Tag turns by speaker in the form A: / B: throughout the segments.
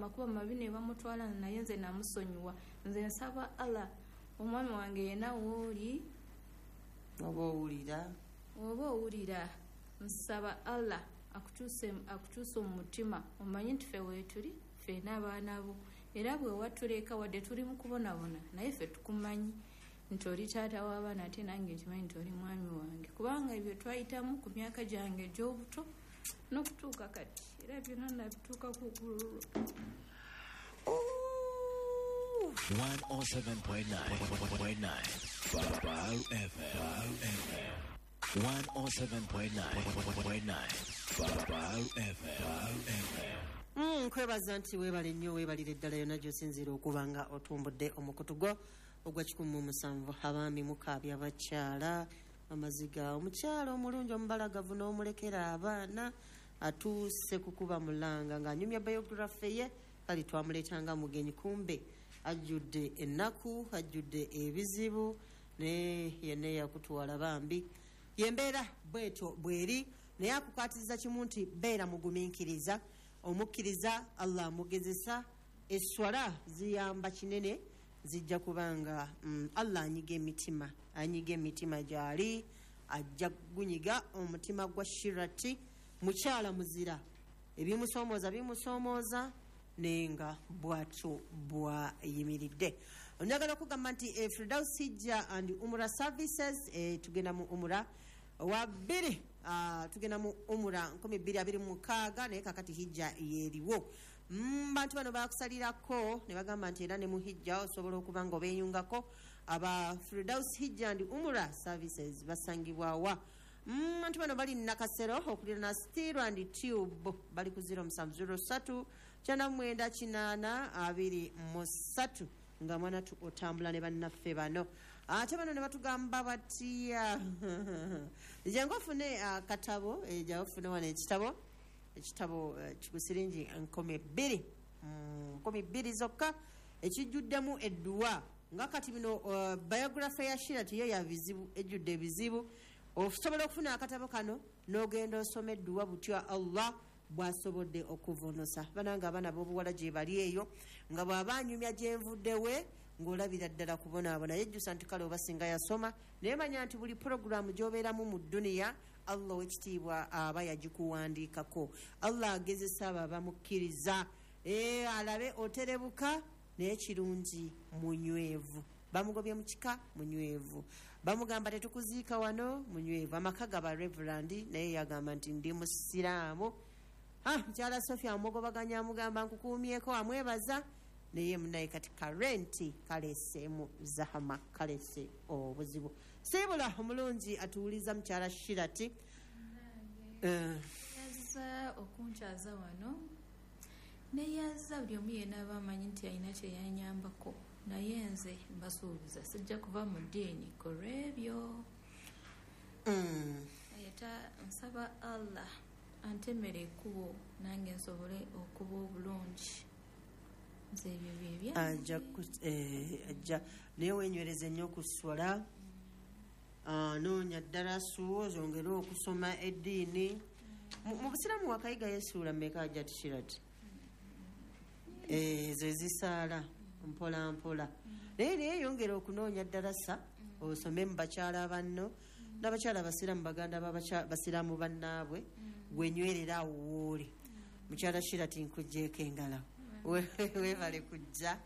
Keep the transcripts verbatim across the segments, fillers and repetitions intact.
A: amakuba mabi ne bamutwala naye nze namusonyiwa. Nze nsaba Allah omwami wange yena wooli
B: oba owulira
A: oba owulira nsaba Allah akutuuse akutuuse mu mutima omanyi nti ffe weetuli ffe n'abaana bo era bwe watuleka wadde tuli mu kubonabona naye ffe tukumanyi nti oli taata w'abaana ate nange nkimanyi nti oli mwami wange kubanga ebyo twayitamu ku myaka gyange egy'obuto n'okutuuka kati era byonna nabituuka ku ggulu.
C: one oh seven point nine Baru F M. one oh seven point nine Baru F M.
B: Mm, kwebaza nti weebale nnyo weebalire eddala yonna gy'osinziira okuba nga otumbudde omukutu gwo ogwa kikumi mu musanvu abaami mukaabya abakyala amaziga omukyala omulungi omubalagavu n'omulekera abaana atuuse kukuba mulanga ng'anyumya biography ye kali twamuleetanga mugenyi kumbe ajjudde ennaku ajjudde ebizibu ne yenne yakutwala bambi yembeera bwetyo bweri naye akukwatiriza kimu nti beera mugumiikiriza omukkiriza Allah amugezesa eswala ziyamba kinene zijja kubanga mm, Allah anyiga emitima anyiga emitima gyali ajja gunyiga omutima gwa shirati mukyala muzira ebimusomooza bimusomooza nenga bwatyo bwayimiridde. Onjagala okugamba nti e Firdaus Hijja and Umrah Services e, tugenda mu umura wa bbiri uh, tugenda mu umura nkumi bbiri abiri mu mukaaga naye kakati hijja yeeriwo. Mm, bantu bano bakusalirako ne bagamba nti era ne mu hijja osobola okuba nga obeeyungako. Aba Firdaus Hijja and Umrah Services basangibwa wa mm, bantu bano bali nakasero okulira na Steel and Tube bali ku zero seven zero three kyenda mwenda kinaana abiri mu ssatu nga mwana tu otambula ne bannaffe bano ate bano ne batugamba batiya jangu ofune akatabo eja ofune wana ekitabo ekitabo kikusiringi nkumi bbiri nkumi bbiri zokka ekijjuddemu edduwa nga kati bino uh, biography ya Shirati yo ya bizibu ejjudde ebizibu osobola okufuna akatabo kano n'ogenda osoma edduwa butya Allah bwasobodde okuvonosa bananga abaana b'obuwala gye bali eyo nga bw'abanyumya gyenvuddewe ng'olabira ddala kubonaabona yejjusa nti kale oba singa yasoma naye manya nti buli puroguramu gy'obeeramu mu dduniya Allah w'ekitiibwa aba yagikuwandiikako. Allah agezesa abo abamukkiriza ee alabe oterebuka naye kirungi munywevu bamugobye mu kika munywevu bamugamba tetukuziika wano munywevu amaka gaba reverend naye yagamba nti ndi musiraamu. Ah, mchala Sofia amugobaganya amugamba nkukuumyeko amwebaza naye munaye kati karenti kalesemu zahama kalese obuzibu. Sibula omulungi atuuliza mchala Shirati
A: yazza okunkyaza wano neyazza buli omu yenna bamanyi nti alina kye yanyambako naye nze mbasuubiza sijja kuva mu ddiini kola ebyo. Ayeta nsaba Allah antemere ekkubo nange nsobole okuba obulungi nze ebyo byebya
B: ajja ajja naye wenywereze nnyo okuswala noonya ddala suwo ozongere okusoma eddiini mu busiramu wakayiga yesuula mmeka ajja Shirati ezo ezisaala mpola mpola naye naye yongera okunoonya ddalasa osome mu bakyala banno n'abakyala basiramu baganda basiramu bannaabwe gwenywerera awo wooli mukyala Shirati nkugjeeko engala weebale kujja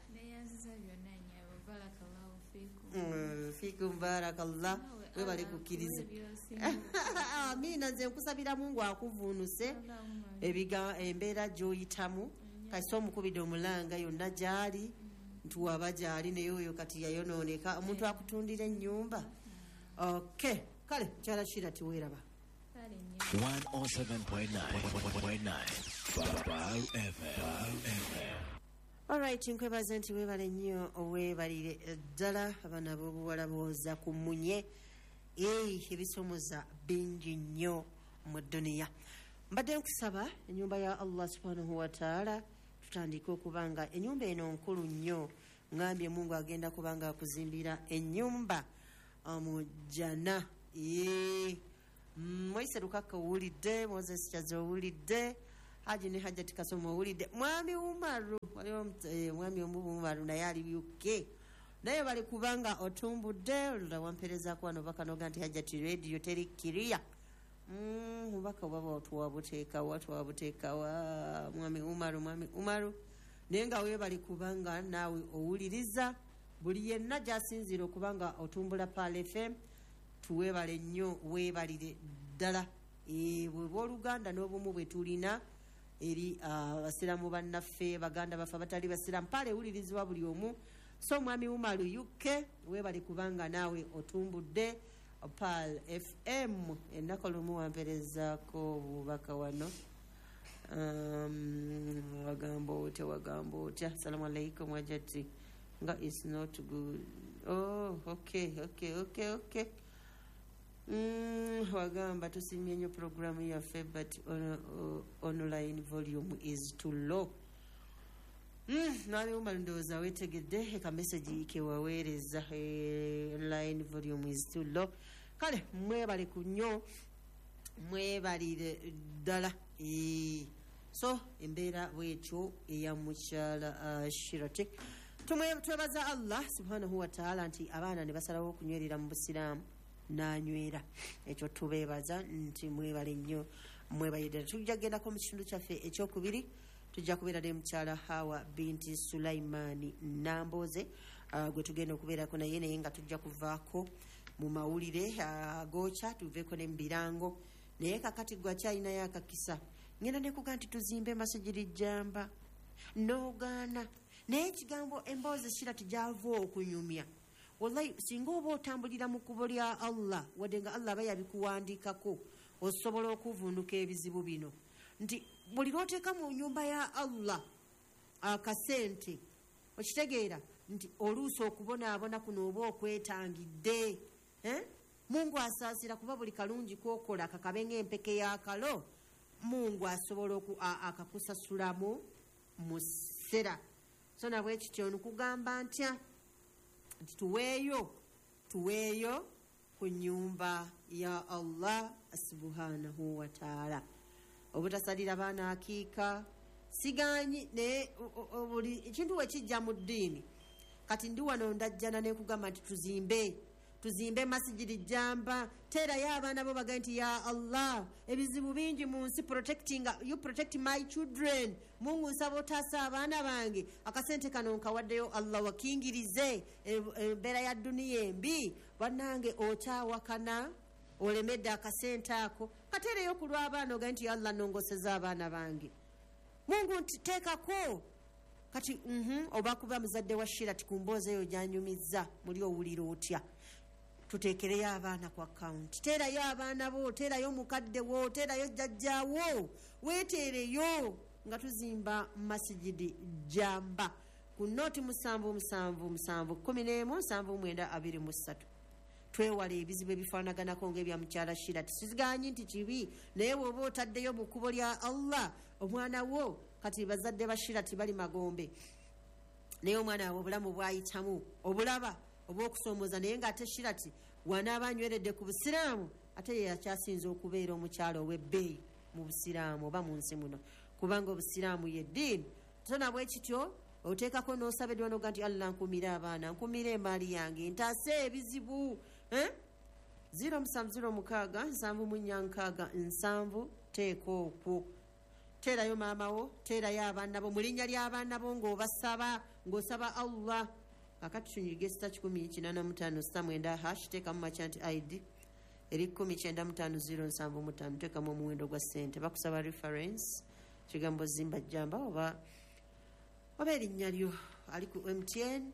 B: fiikum barakallah weebale kukkiriza amiina nze nkusabira Mungu akuvuunuse embeera gy'oyitamu kasi omukubidde omulanga yonna gyali ntuwaba gyali naye oyo kati yayonooneka omuntu akutundira ennyumba. Okay kale mukyala Shirati weeraba
C: one oh seven point nine Baru F M.
B: Alright, nkwebaza nti weebale nnyo oweebalire ddala abaana b'obuwala booza ku munye ee ebisomoza bingi nnyo mu dduniya. Mbadde nkusaba ennyumba ya Allah subhanahu wa ta'ala tutandike okuba nga ennyumba eno nkulu nnyo ngambye Mungu agenda kuba nga akuzimbira ennyumba mu jana. Ee Moise Lukaka owulidde Moses Kyazo owulidde haji ne hajjati kasoma owulidde mwami Umaru waliwo eh, mwami Umaru naye ali U K naye bali kubanga otumbudde olula wamperezaako wano bakanoga nti hajjati radio teri kiriya mm, mubaka baba otuwabuteekawa tuwabuteekawa mwami Umaru mwami Umaru naye nga weebali kubanga naawe owuliriza buli yenna gy'asinziira okubanga otumbula Pal F M tuweebale nnyo weebalire ddala bw'oluganda n'obumu bwe tulina eri abasiramu bannaffe baganda baffe abatali basiramu Pal ewulirizibwa buli omu so mwami Umaru U K weebale kubanga naawe otumbudde Pal F M ennaku lumu wamperezaako obubaka wano um, wagamba otya wagamba otya assalamu alaikum wajati nga is not good oh okay okay okay okay mm, wagamba tusimye nnyo programu yaffe but on, uh, online volume is too low mm, nali Umaru ndowooza weetegedde eka message kewaweereza eh, online volume is too low kale mwebale ku nnyo mwebalire ddala eh, so embeera bwetyo eya mukyala uh, Shirati twebaza Allah subhanahu wa ta'ala nti abaana ne basalawo okunywerera mu busiraamu n'anywera ekyo tubeebaza nti mwebale nnyo mwebayidde tujja kugendako mu kitundu kyaffe ekyokubiri tujja kubeera ne mukyala Hawa binti Sulaimani Namboze uh, gwe tugenda okubeerako naye naye nga tujja kuvaako mu mawulire agoocha uh, tuveeko ne mubirango naye kakati gwe akyalinayo akakisa ngenda ne kuga nti tuzimbe masijiri jamba n'ogaana naye ekigambo emboozi Shirati gyava okunyumya wallahi singa oba otambulira mu kkubo lya Allah wadde nga Allah aba yabikuwandiikako osobola okuvunduka ebizibu bino nti buli lwoteeka mu nyumba ya Allah akasente okitegeera nti oluusi okubonaabona kuno oba okwetangidde eh? Mungu asaasira kuba buli kalungi kwokola kakabe ng'empeke y'akalo Mungu asobola akakusasulamu mu ssera so nabwe kityo nkugamba ntya nti tuweeyo tuweeyo ku nyumba ya Allah subhanahu wa ta'ala obutasalira baana akiika siganyi ne buli ekintu wekijja mu ddiini kati ndi wano ndajjana ne kugamba nti tuzimbe tuzimbe masijidi jamba teerayo abaana bo baga nti ya Allah ebizibu bingi mu nsi protecting you protect my children Mungu nsaba otaasa abaana bange akasente kano nkawaddeyo Allah wakingirize embeera ya duniya embi bannange okyawakana olemedde akasente ako kateereyo ku lw'abaana oga nti Allah nongoseza abaana bange Mungu nteekako kati mhm oba kuba muzadde wa Shirati ku mboozi eyo gyanyumizza muli owulira otya tuteekereyo abaana ku account teerayo abaana bo teerayo mukadde wo teerayo jjajjaawo weeteereyo nga tuzimba masijidi jamba ku nooti musanvu musanvu musanvu kumi n'emu nsanvu mwenda abiri mu ssatu twewala ebizibu ebifaanaganako ng'ebya mukyala Shirati siziganyi nti kibi naye bw'oba otaddeyo mu kkubo lya Allah omwana wo kati bazadde ba Shirati bali magombe naye omwana wawe obulamu bwayitamu obulaba oba okusomooza naye ng'ate Shirati wanaaba anyweredde ku busiraamu ate ye yakyasinza okubeera omukyalo ow'ebbeeyi mu busiraamu oba mu nsi muno kubanga obusiraamu ye ddiini so nabwe kityo oteekako n'osaba eddiwano ga nti Allah nkumire abaana nkumire emaali yange ntaase ebizibu eh? ziro musanvu ziro mukaaga nsanvu mu nnya nkaaga nsanvu teeka okwo teerayo maama wo teerayo abaana bo mu linnya ly'abaana bo ng'obasaba ng'osaba Allah akati tunyige sita kikumi kinaana mutaano sita mwenda hash teekamu machanti I D eri kumi kyenda mutaano ziro nsanvu mutaano teekamu omuwendo gwa ssente bakusaba reference kigambo zimba jjamba oba oba erinnya lyo ali ku M T N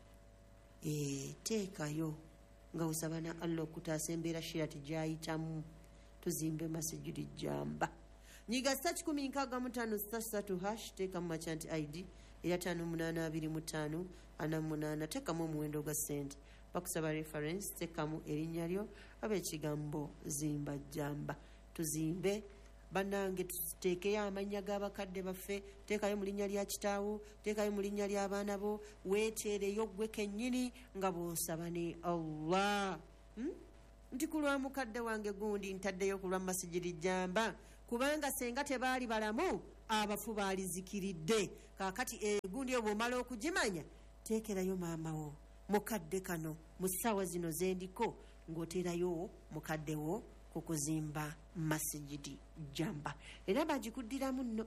B: e, teekayo nga osaba na Allah okutaasa embeera Shirati gyayitamu tuzimbe masijidi jjamba nyiga sita kikumi nkaaga mutaano sita ssatu hash teekamu machanti I D era ttaano munaana abiri mu ttaano ana munaana teekamu omuwendo gwa ssente bakusaba reference teekamu erinnya lyo oba ekigambo zimba jjamba tuzimbe bannange tuteekeyo amannya g'abakadde baffe teekayo mu linnya lya kitaawo teekayo mu linnya ly'abaana bo weeteereyo gwe kennyini nga bw'osaba ne Allah hmm? nti ku lwa mukadde wange gundi ntaddeyo ku lwa masijiri jjamba kubanga senga tebaali balamu abafu baalizikiridde. Kaakati egundi obwo omala okugimanya teekerayo maama wo mukadde kano mu ssaawa zino zendiko ng'oteerayo mukadde wo ku kuzimba masijidi jamba. Era bagikuddiramu nno.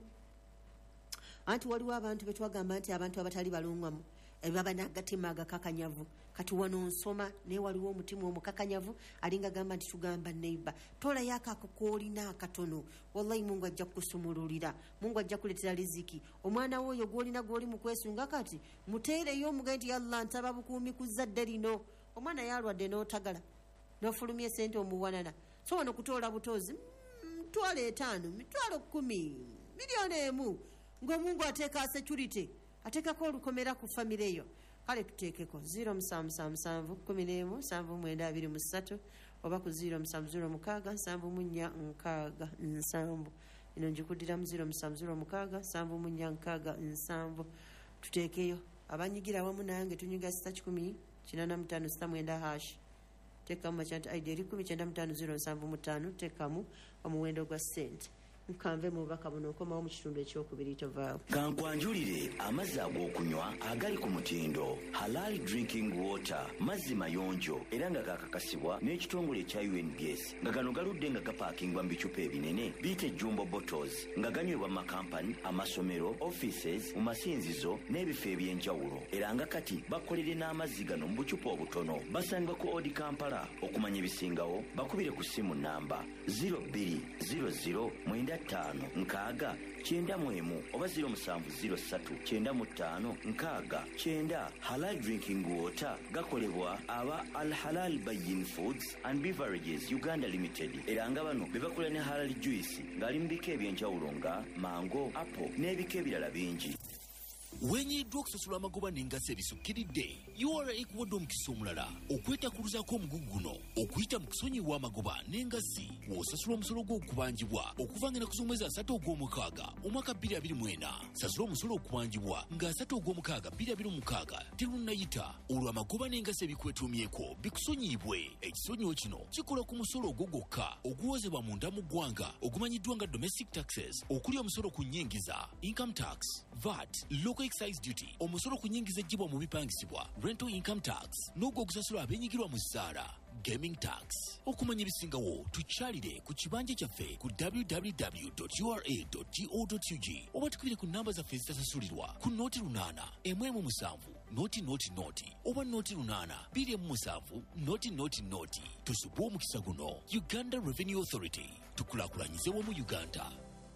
B: Anti waliwo abantu be twagamba nti abantu abatali balungwamu baba n'agatima agakakanyavu. Kati wano nsoma naye waliwo omutima omukakanyavu alinga gamba nti tugamba neighbor tolayo akako koolina akatono, wallahi Mungu ajja kukusumululira, Mungu ajja kuleetera riziki. Omwana wo oyo gwolina gwoli mu kwesunga kati muteereyo omugaye nti Allah ntaba bukuumi ku zadde lino. Omwana yalwadde n'otagala n'ofulumya esente omuwanana. So wano kutoola butozi mitwalo etaano mitwalo kkumi miliyoni emu ng'omungu ateeka security ateekako olukomera ku famire eyo. Kale tuteekeko zero musanvu musanvu musanvu kkumi n'emu nsanvu mwenda abiri mu ssatu oba ku zero musanvu zero mukaaga nsanvu mu nnya nkaaga nsanvu. Eno njikuddiramu zero musanvu zero mukaaga nsanvu mu nnya nkaaga nsanvu. Tuteekeyo abanyigira awamu nange tunyiga sita kikumi kinaana mu ttaano sita mwenda hash. Teekamu machanti I D eri kkumi kyenda mu ttaano zero nsanvu mu ttaano. Teekamu omuwendo gwa ssente. Nkanve mu bubaka buno okomawo mu kitundu ekyokubiri tovaawo.
D: Kankwanjulire amazzi ag'okunywa agali ku mutindo Halal Drinking Water, mazzi mayonjo era nga gaakakasibwa n'ekitongole ekya U N B S nga gano galudde nga gapaakingwa mu bicupa ebinene biyite jumbo bottles nga ganywebwa mu makampani, amasomero, offices, mu masinzizo n'ebifo eby'enjawulo era nga kati bakolere n'amazzi gano mu bucupa obutono. Basangibwa ku Odi Kampala. Okumanya ebisingawo bakubire ku ssimu namba zero two zero zero mwenda ttaano nkaaga kyenda mu emu oba zero musanvu zero ssatu kyenda mu ttaano nkaaga kyenda. Halal Drinking Water gakolebwa aba Al Halal Bayin Foods and Beverages Uganda Limited era nga bano be bakola ne halal juice ng'ali mu bika eby'enjawulo nga mango, apple n'ebika ebirala bingi.
C: Wenyiddwa okusasula amagoba n'engassi ebisukkiridde U R A ekuwadde omukisa omulala okwetakuluzaako omugugu guno okuyita mu kusonyiwa amagoba n'engassi w'osasula omusolo gw'okubangibwa okuva nga ennaku z'omwezi asatu ogw'omukaaga omwaka bbiri abiri mu ena. Sasula omusolo okubangibwa nga asatu ogw'omukaaga bbiri abiri mu mukaaga terunnayita olwo amagoba n'engassi ebikwetuumyeko bikusonyiibwe. Ekisonyiwo kino kikola ku musolo ogwo gwokka oguwozebwa munda mu ggwanga ogumanyiddwa nga domestic taxes okuli omusolo ku nnyingiza income tax, V A T, local excise duty, omusolo ku nnyingiza ejjibwa mu bipangisibwa rental income tax n'ogwo ogusasulwa abeenyigirwa mu ssaala gaming tax. Okumanya ebisingawo tukyalire ku kibanja kyaffe ku w w w dot u r a dot go dot u g oba tukubire ku namba zaffe ezitasasulirwa ku nooti lunaana emu emu musanvu nooti nooti nooti oba nooti lunaana bbiri emu musanvu nooti nooti nooti. Tusubwe omukisa guno. Uganda Revenue Authority, tukulaakulanyize wamu Uganda.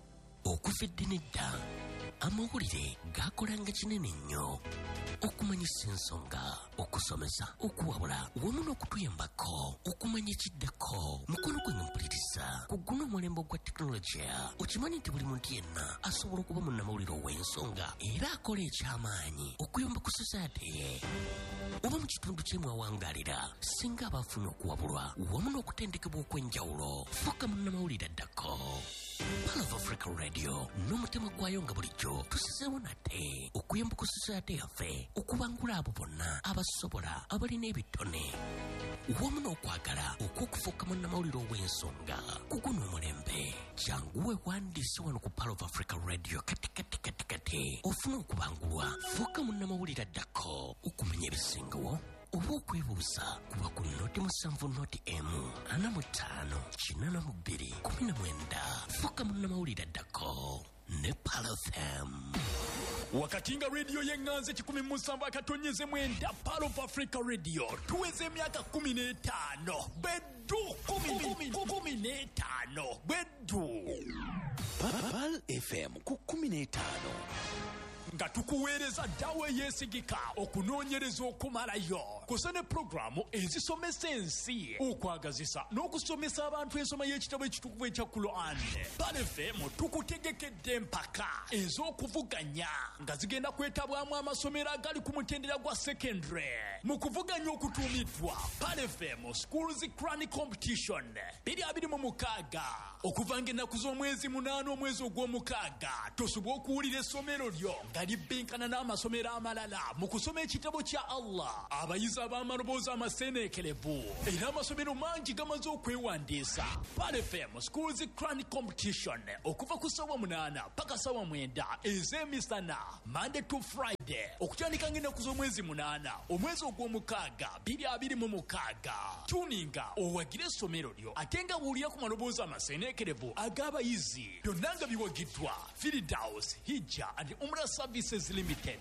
E: Okuva eddene dda amawulire gaakolanga kinene nnyo okumanyisa ensonga, okusomesa, okuwabula wamu n'okutuyambako okumanya ekiddako. Mukono gwe mpuliriza ku guno omulembe gwa tekinologiya. Okimanyi nti buli muntu yenna asobola okuba munnamawulire ow'ensonga era akola ekyamaanyi okuyamba ku society ye. Oba mu kitundu kyemwawangaalira singa abafunye okuwabulwa wamu n'okutendekebwa okw'enjawulo, fuuka munnamawulire addako. Pal of Africa Radio n'omutima gwayo nga bulijjo tusizeewo nate okuyamba ku society yaffe okubangula abo bonna abasobola abalina ebitone wamu n'okwagala okw'okufuuka munnamawulire ow'ensonga ku guno omulembe. Jangu weewandiise wano ku Pal of Africa Radio kati kati kati kati ofune okubangulwa. Fuuka munnamawulire addako okumanya ebisingawo oba okwebuuza kuba ku nooti musanvu nooti emu ana mu ttaano kinaana mu bbiri kumi na mwenda. Fuuka munnamawulire addako ne Pal F M.
F: Wakati nga radio yenganze kikumi musanvu akatonyeze mwenda Pal of Africa Radio tuweze emyaka kumi n'etaano beddu kumi kumi n'etaano beddu.
C: Pal F M ku kumi n'etaano
F: nga tukuweereza ddawo eyeesigika okunoonyereza okumalayo kusa ne pulogulaamu ezisomesa ensi okwagazisa n'okusomesa abantu ensoma y'ekitabo ekitukuvu ekya Quran. Pal F M tukutegekedde empaka ez'okuvuganya nga zigenda kwetabwamu amasomero agali ku mutendera gwa secondary mu kuvuganya okutuumiddwa Pal F M Schools Quran Competition bbiri abiri mu mukaaga okuva ng'ennaku z'omwezi munaana omwezi ogw'omukaaga. Tosobwa okuwulira essomero lyo nga libbinkana n'amasomero amalala mu kusoma ekitabo kya Allah. Abayizi okukuza ab'amaloboozi amaseeneekerevu era amasomero mangi gamaze okwewandiisa. Pal F M Schools Crown Competition okuva ku ssaawa munaana paka ssaawa mwenda ez'emisana Monday to Friday okutandika ng'ennaku z'omwezi munaana omwezi ogw'omukaaga bbiri abiri mu mukaaga. Tuninga owagire essomero lyo ate nga buulira ku maloboozi amaseeneekerevu ag'abayizi byonna nga biwagiddwa Firdaus Hijja and Umrah Services Limited.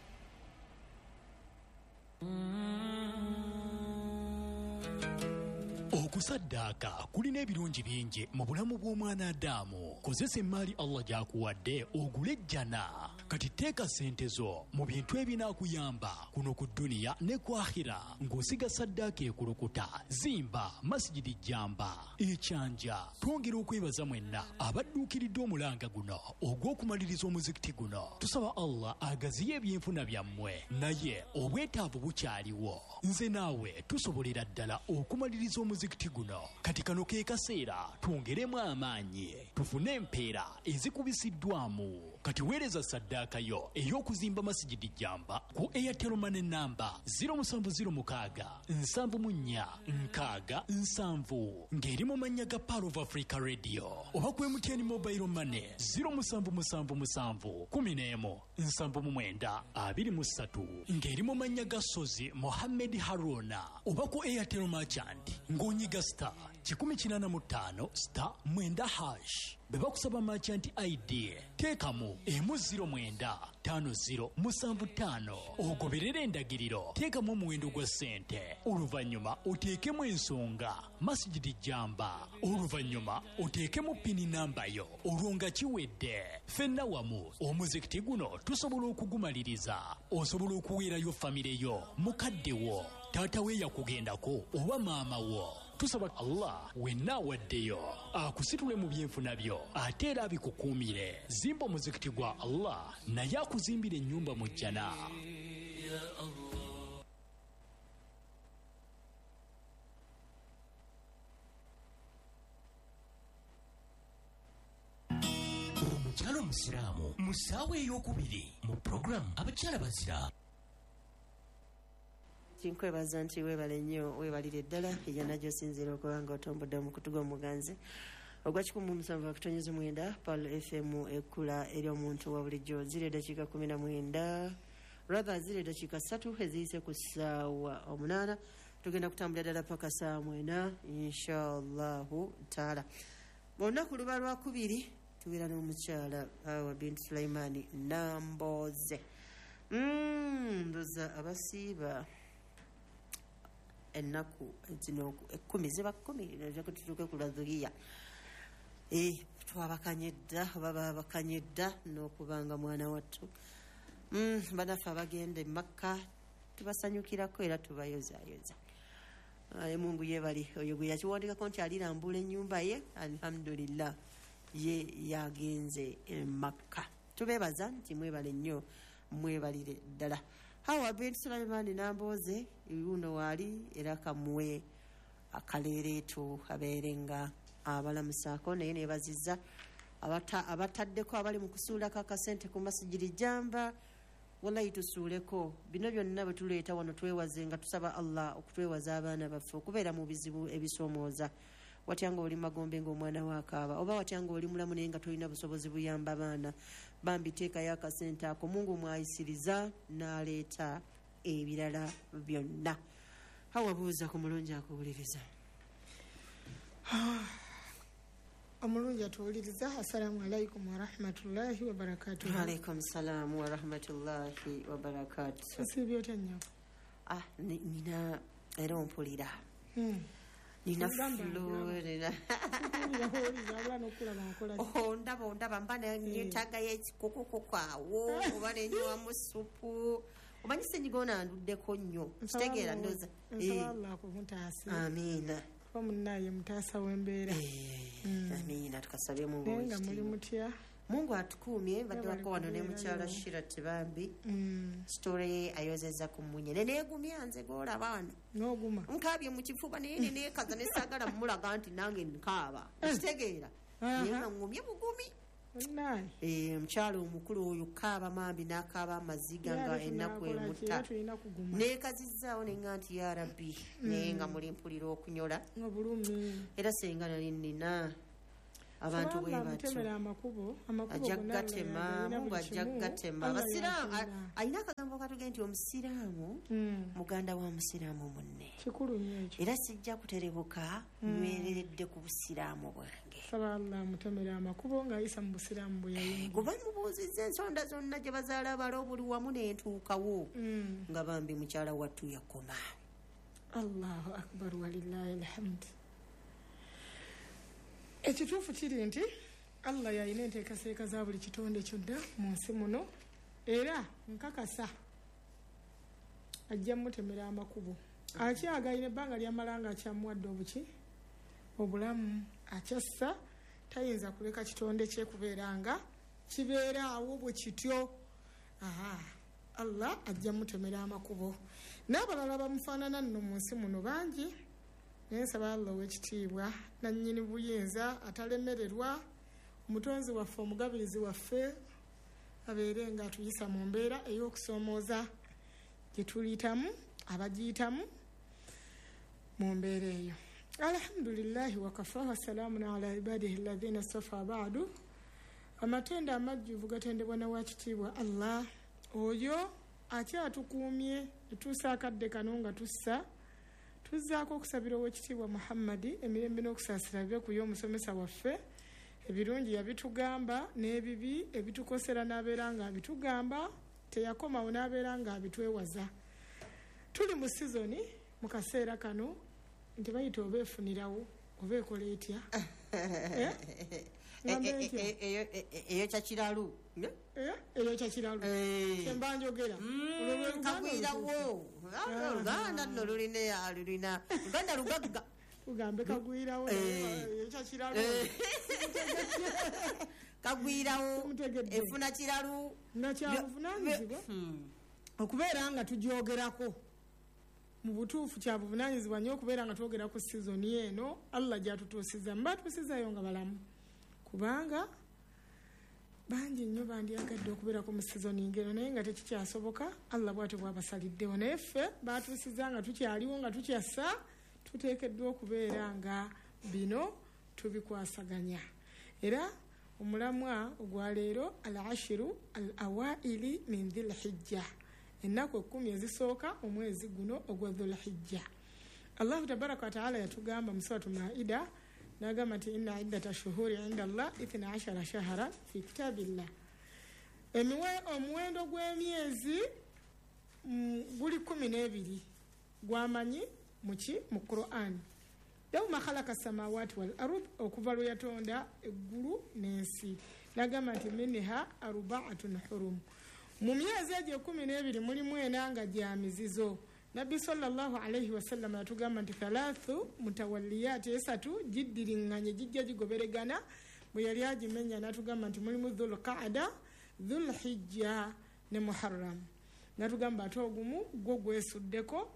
F: Okusaddaaka kulina ebirungi bingi mu bulamu bw'omwana Adamu. Kozesa emmaali Allah gy'akuwadde ogule ejjana. Kati teeka ssente zo mu bintu ebinaakuyamba kuno ku dduniya ne ku akhira ng'osiga saddaaka ekulukuta. Zimba Masjidi Jamba ekyanja. Twongera okwebaza mwenna abadduukiridde omulanga guno ogw'okumaliriza omuzikiti guno. Tusaba Allah agaziye ebyenfuna byammwe naye obwetaavu bukyaliwo. Nze naawe tusobolera ddala okumaliriza omuzikiti guno. Kati kano ke kaseera twongeremu amaanyi tufune empeera ezikubisiddwamu. Kati weereza saddaaka yo ey'okuzimba Masjidi Jamba ku Airtel Money namba zero seven zero six seven mu nnya nkaaga nsanvu ng'eri mu mannya ga Power of Africa Radio oba ku M T N Mobile Money zero seven seven seven one zero one nsanvu mu mwenda abiri mu ssatu ng'eri mu mannya ga Sozi Mohammed Haruna oba ku Airtel Merchant ng'onyiga star kikumi kinaana mu ttaano star mwenda hash. Bwe bakusaba merchant I D teekamu emu ziro mwenda ttaano ziro musanvu ttaano ogoberera endagiriro. Teekamu omuwendo gwa ssente oluvannyuma oteekemu ensonga Masjidi Jamba oluvannyuma oteekemu pini namba yo olwo nga kiwedde. Ffenna wamu omuzikiti guno tusobola okugumaliriza. Osobola okuweerayo famire yo mukadde wo taata we yakugendako oba maama wo. Tusaba Allah wenna awaddeyo akusitule mu byenfuna byo ate era abikukuumire. Zimba omuzikiti gwa Allah naye akuzimbira ennyumba mu jjana.
E: Omukyala omusiraamu mu ssaawa ey'okubiri mu puroguramu abakyala bazira.
B: Kinkwebaza nti weebale nnyo weebalire ddala eyo najjo sinziira okuba nga otombodde omukutu gw'omuganzi ogwa kikumi musanvu akutonnyeza mwenda Pal F M ekkula ery'omuntu wa bulijjo ziro eddakiika kumi na mwenda rather ziro eddakiika ssatu eziyise ku ssaawa omunaana. Tugenda kutambula ddala paka ssaawa mwenda inshallahu taala. Mu lunaku luba lwakubiri tubeera n'omukyala awa Bintu Sulaimani Namboze. ndoza abasiiba ennaku zino ekkumi ziba kkumi nako tutuuke ku Ladhuliya. Eh, twabakanye dda baba bakanye dda n'okubanga mwana wattu mm, banaffe abagenda e Makka tubasanyukirako era tubayozaayoza. Aye Mungu yebali oyo gwe yakiwandikako nti alirambula ennyumba ye alhamdulillah ye yagenze e Makka. Tubeebaza nti mwebale nnyo mwebalire ddala. Hawa Bintu Sulaimani Namboze yuno wali era kamuwe akaleereetu abeerenga abalamusaako naye neebazizza abataddeko abali mu kusuulako akasente ku Masjidi Jamba. Wallahi tusuuleko bino byonna bwe tuleeta wano twewaze nga tusaba Allah okutwewaza abaana baffe okubeera mu bizibu ebisoomooza. Watya nga oli Magombe ng'omwana wakaaba oba watya nga oli mulamu naye nga tolina busobozi buyamba abaana bambi teekayo akasente ako Mungu mwayisiriza n'aleeta ebirala byonna. Hawabuuza ku mulungi akuwuliriza.
G: Omulungi atuwuliriza. Assalamu alaikum wa rahmatullahi wa barakatuh.
B: Wa alaikum salam wa rahmatullahi wa barakatuh.
G: Sibyota nnyo.
B: Ah, nina era ompulira.
G: Hmm.
B: Nina flu nina. Oh, ndaba ondaba mba neetaaga y'ekikukukuku awo oba nenywa mu supu. Omanyi senyiga onanduddeko nnyo. Kitegeera ndooza.
G: Nsaba Allah kumutaasa.
B: Amiina.
G: Kuba munnaye mutaasa w'embeera.
B: Amiina tukasabye Mungu
G: naye nga muli mutya.
B: Mungu atukuumye mbadde wako wano ne mukyala Shirat Bambi. Story ye ayozezza ku munye neneegumya nze goolaba wano
G: n'oguma
B: nkaabye mu kifuba naye neneekaza ne saagala mulaga nti nange nkaaba kitegeera naye nga ngumye bugumi omukyalo omukulu oyo kaaba mambi n'akaaba amaziga nga ennaku emutta neekazizaawo nenga nti ya rabbi naye nga muli mpulira okunyola era senga nali nnina abantu bwe batyo ajja gatema mungu ajja gatema abasiraamu alina akagambo katuge nti omusiraamu muganda wa musiraamu munne era sijja kuterebuka nywereredde ku busiraamu bwange
G: saballa mutemera amakubo ng'ayisa mu busiraamu bwe yayingira
B: kuba mubuuzizza ensonda zonna gye bazaala abala obuli wamu n'entuukawo nga bambi mukyala wattu yakoma.
G: Allahu akbar walillahi alhamd. Ekituufu kiri nti Allah yalina enteekateeka za buli kitonde kyonna mu nsi muno era nkakasa ajja mutemera amakubo akyagayina ebbanga ly'amala nga akyamuwadde obuki obulamu akyassa tayinza kuleka kitonde kye kubeera nga kibeera awo bwe kityo. aha Allah ajja mutemera amakubo n'abalala bamufaanana nno mu nsi muno bangi naye nsaba Allah ow'ekitiibwa nannyini buyinza atalemererwa omutonzi waffe omugabirizi waffe abeere nga atuyisa mu mbeera ey'okusoomooza gye tuliyitamu abagiyitamu mu mbeera eyo. Alhamdulillahi wakafa wasalaamun ala ibadihi alladhina stafa ba'du. Amatenda amajjuvu gatendebwa na wakitiibwa Allah oyo akyatukuumye etuusa akadde kano nga tussa tuzzaako okusabira ow'ekitiibwa Muhammadi emirembe n'okusaasira bibe ku y'omusomesa waffe ebirungi yabitugamba n'ebibi ebitukosera n'abeera nga abitugamba teyakomawo n'abeera nga abitwewaza. Tuli mu sizoni mu kaseera kano nti bayita oba efunirawo oba ekola etya
B: eyo kyakiralu
G: eyo kyakiralu semba njogera
B: kagwirawo oluganda nno lulina lulina luganda lugagga
G: tugambe kagwirawo eyo kyakiralu
B: kagwirawo efuna kiralu
G: nakyabuvunaanyizibwa okubeera nga tugyogerako mu butuufu kya buvunaanyizibwa nnyo okubeera nga twogera ku sizoni eno Allah gyatutuusiza mbatuusizayo nga balamu kubanga bangi nnyo bandyagadde okubeerako mu sizoni ngero naye nga tekikyasoboka Allah bwatyo bwabasaliddewo naye ffe batuusiza nga tukyaliwo nga tukyassa tuteekeddwa okubeera nga bino tubikwasaganya. Era omulamwa ogwaleero al ashiru al awaili min dhil hijja ennaku ekkumi ezisooka omwezi guno ogwa dhul hijja. Allahu tabaraka wataala yatugamba mu suratu Maida n'agamba nti inna iddata shuhuri inda Allah ithna ashara shahara fi kitabillah. Omuwendo gw'emyezi guli kumi n'ebiri gwamanyi muki mu Qur'an. Yawma khalaqa samawati wal ard okuva lwe yatonda eggulu n'ensi n'agamba nti minha arba'atun hurum. Mu myezi egyo kumi n'ebiri mulimu ena nga gya mizizo. Nabbi sallallahu alayhi wasallam yatugamba nti thalathu mutawalliyati esatu giddiriŋŋanye gijja gigoberegana bwe yali agimenya n'atugamba nti mulimu dhul qaada dhul hijja ne muharram n'atugamba ate ogumu gwo gwesuddeko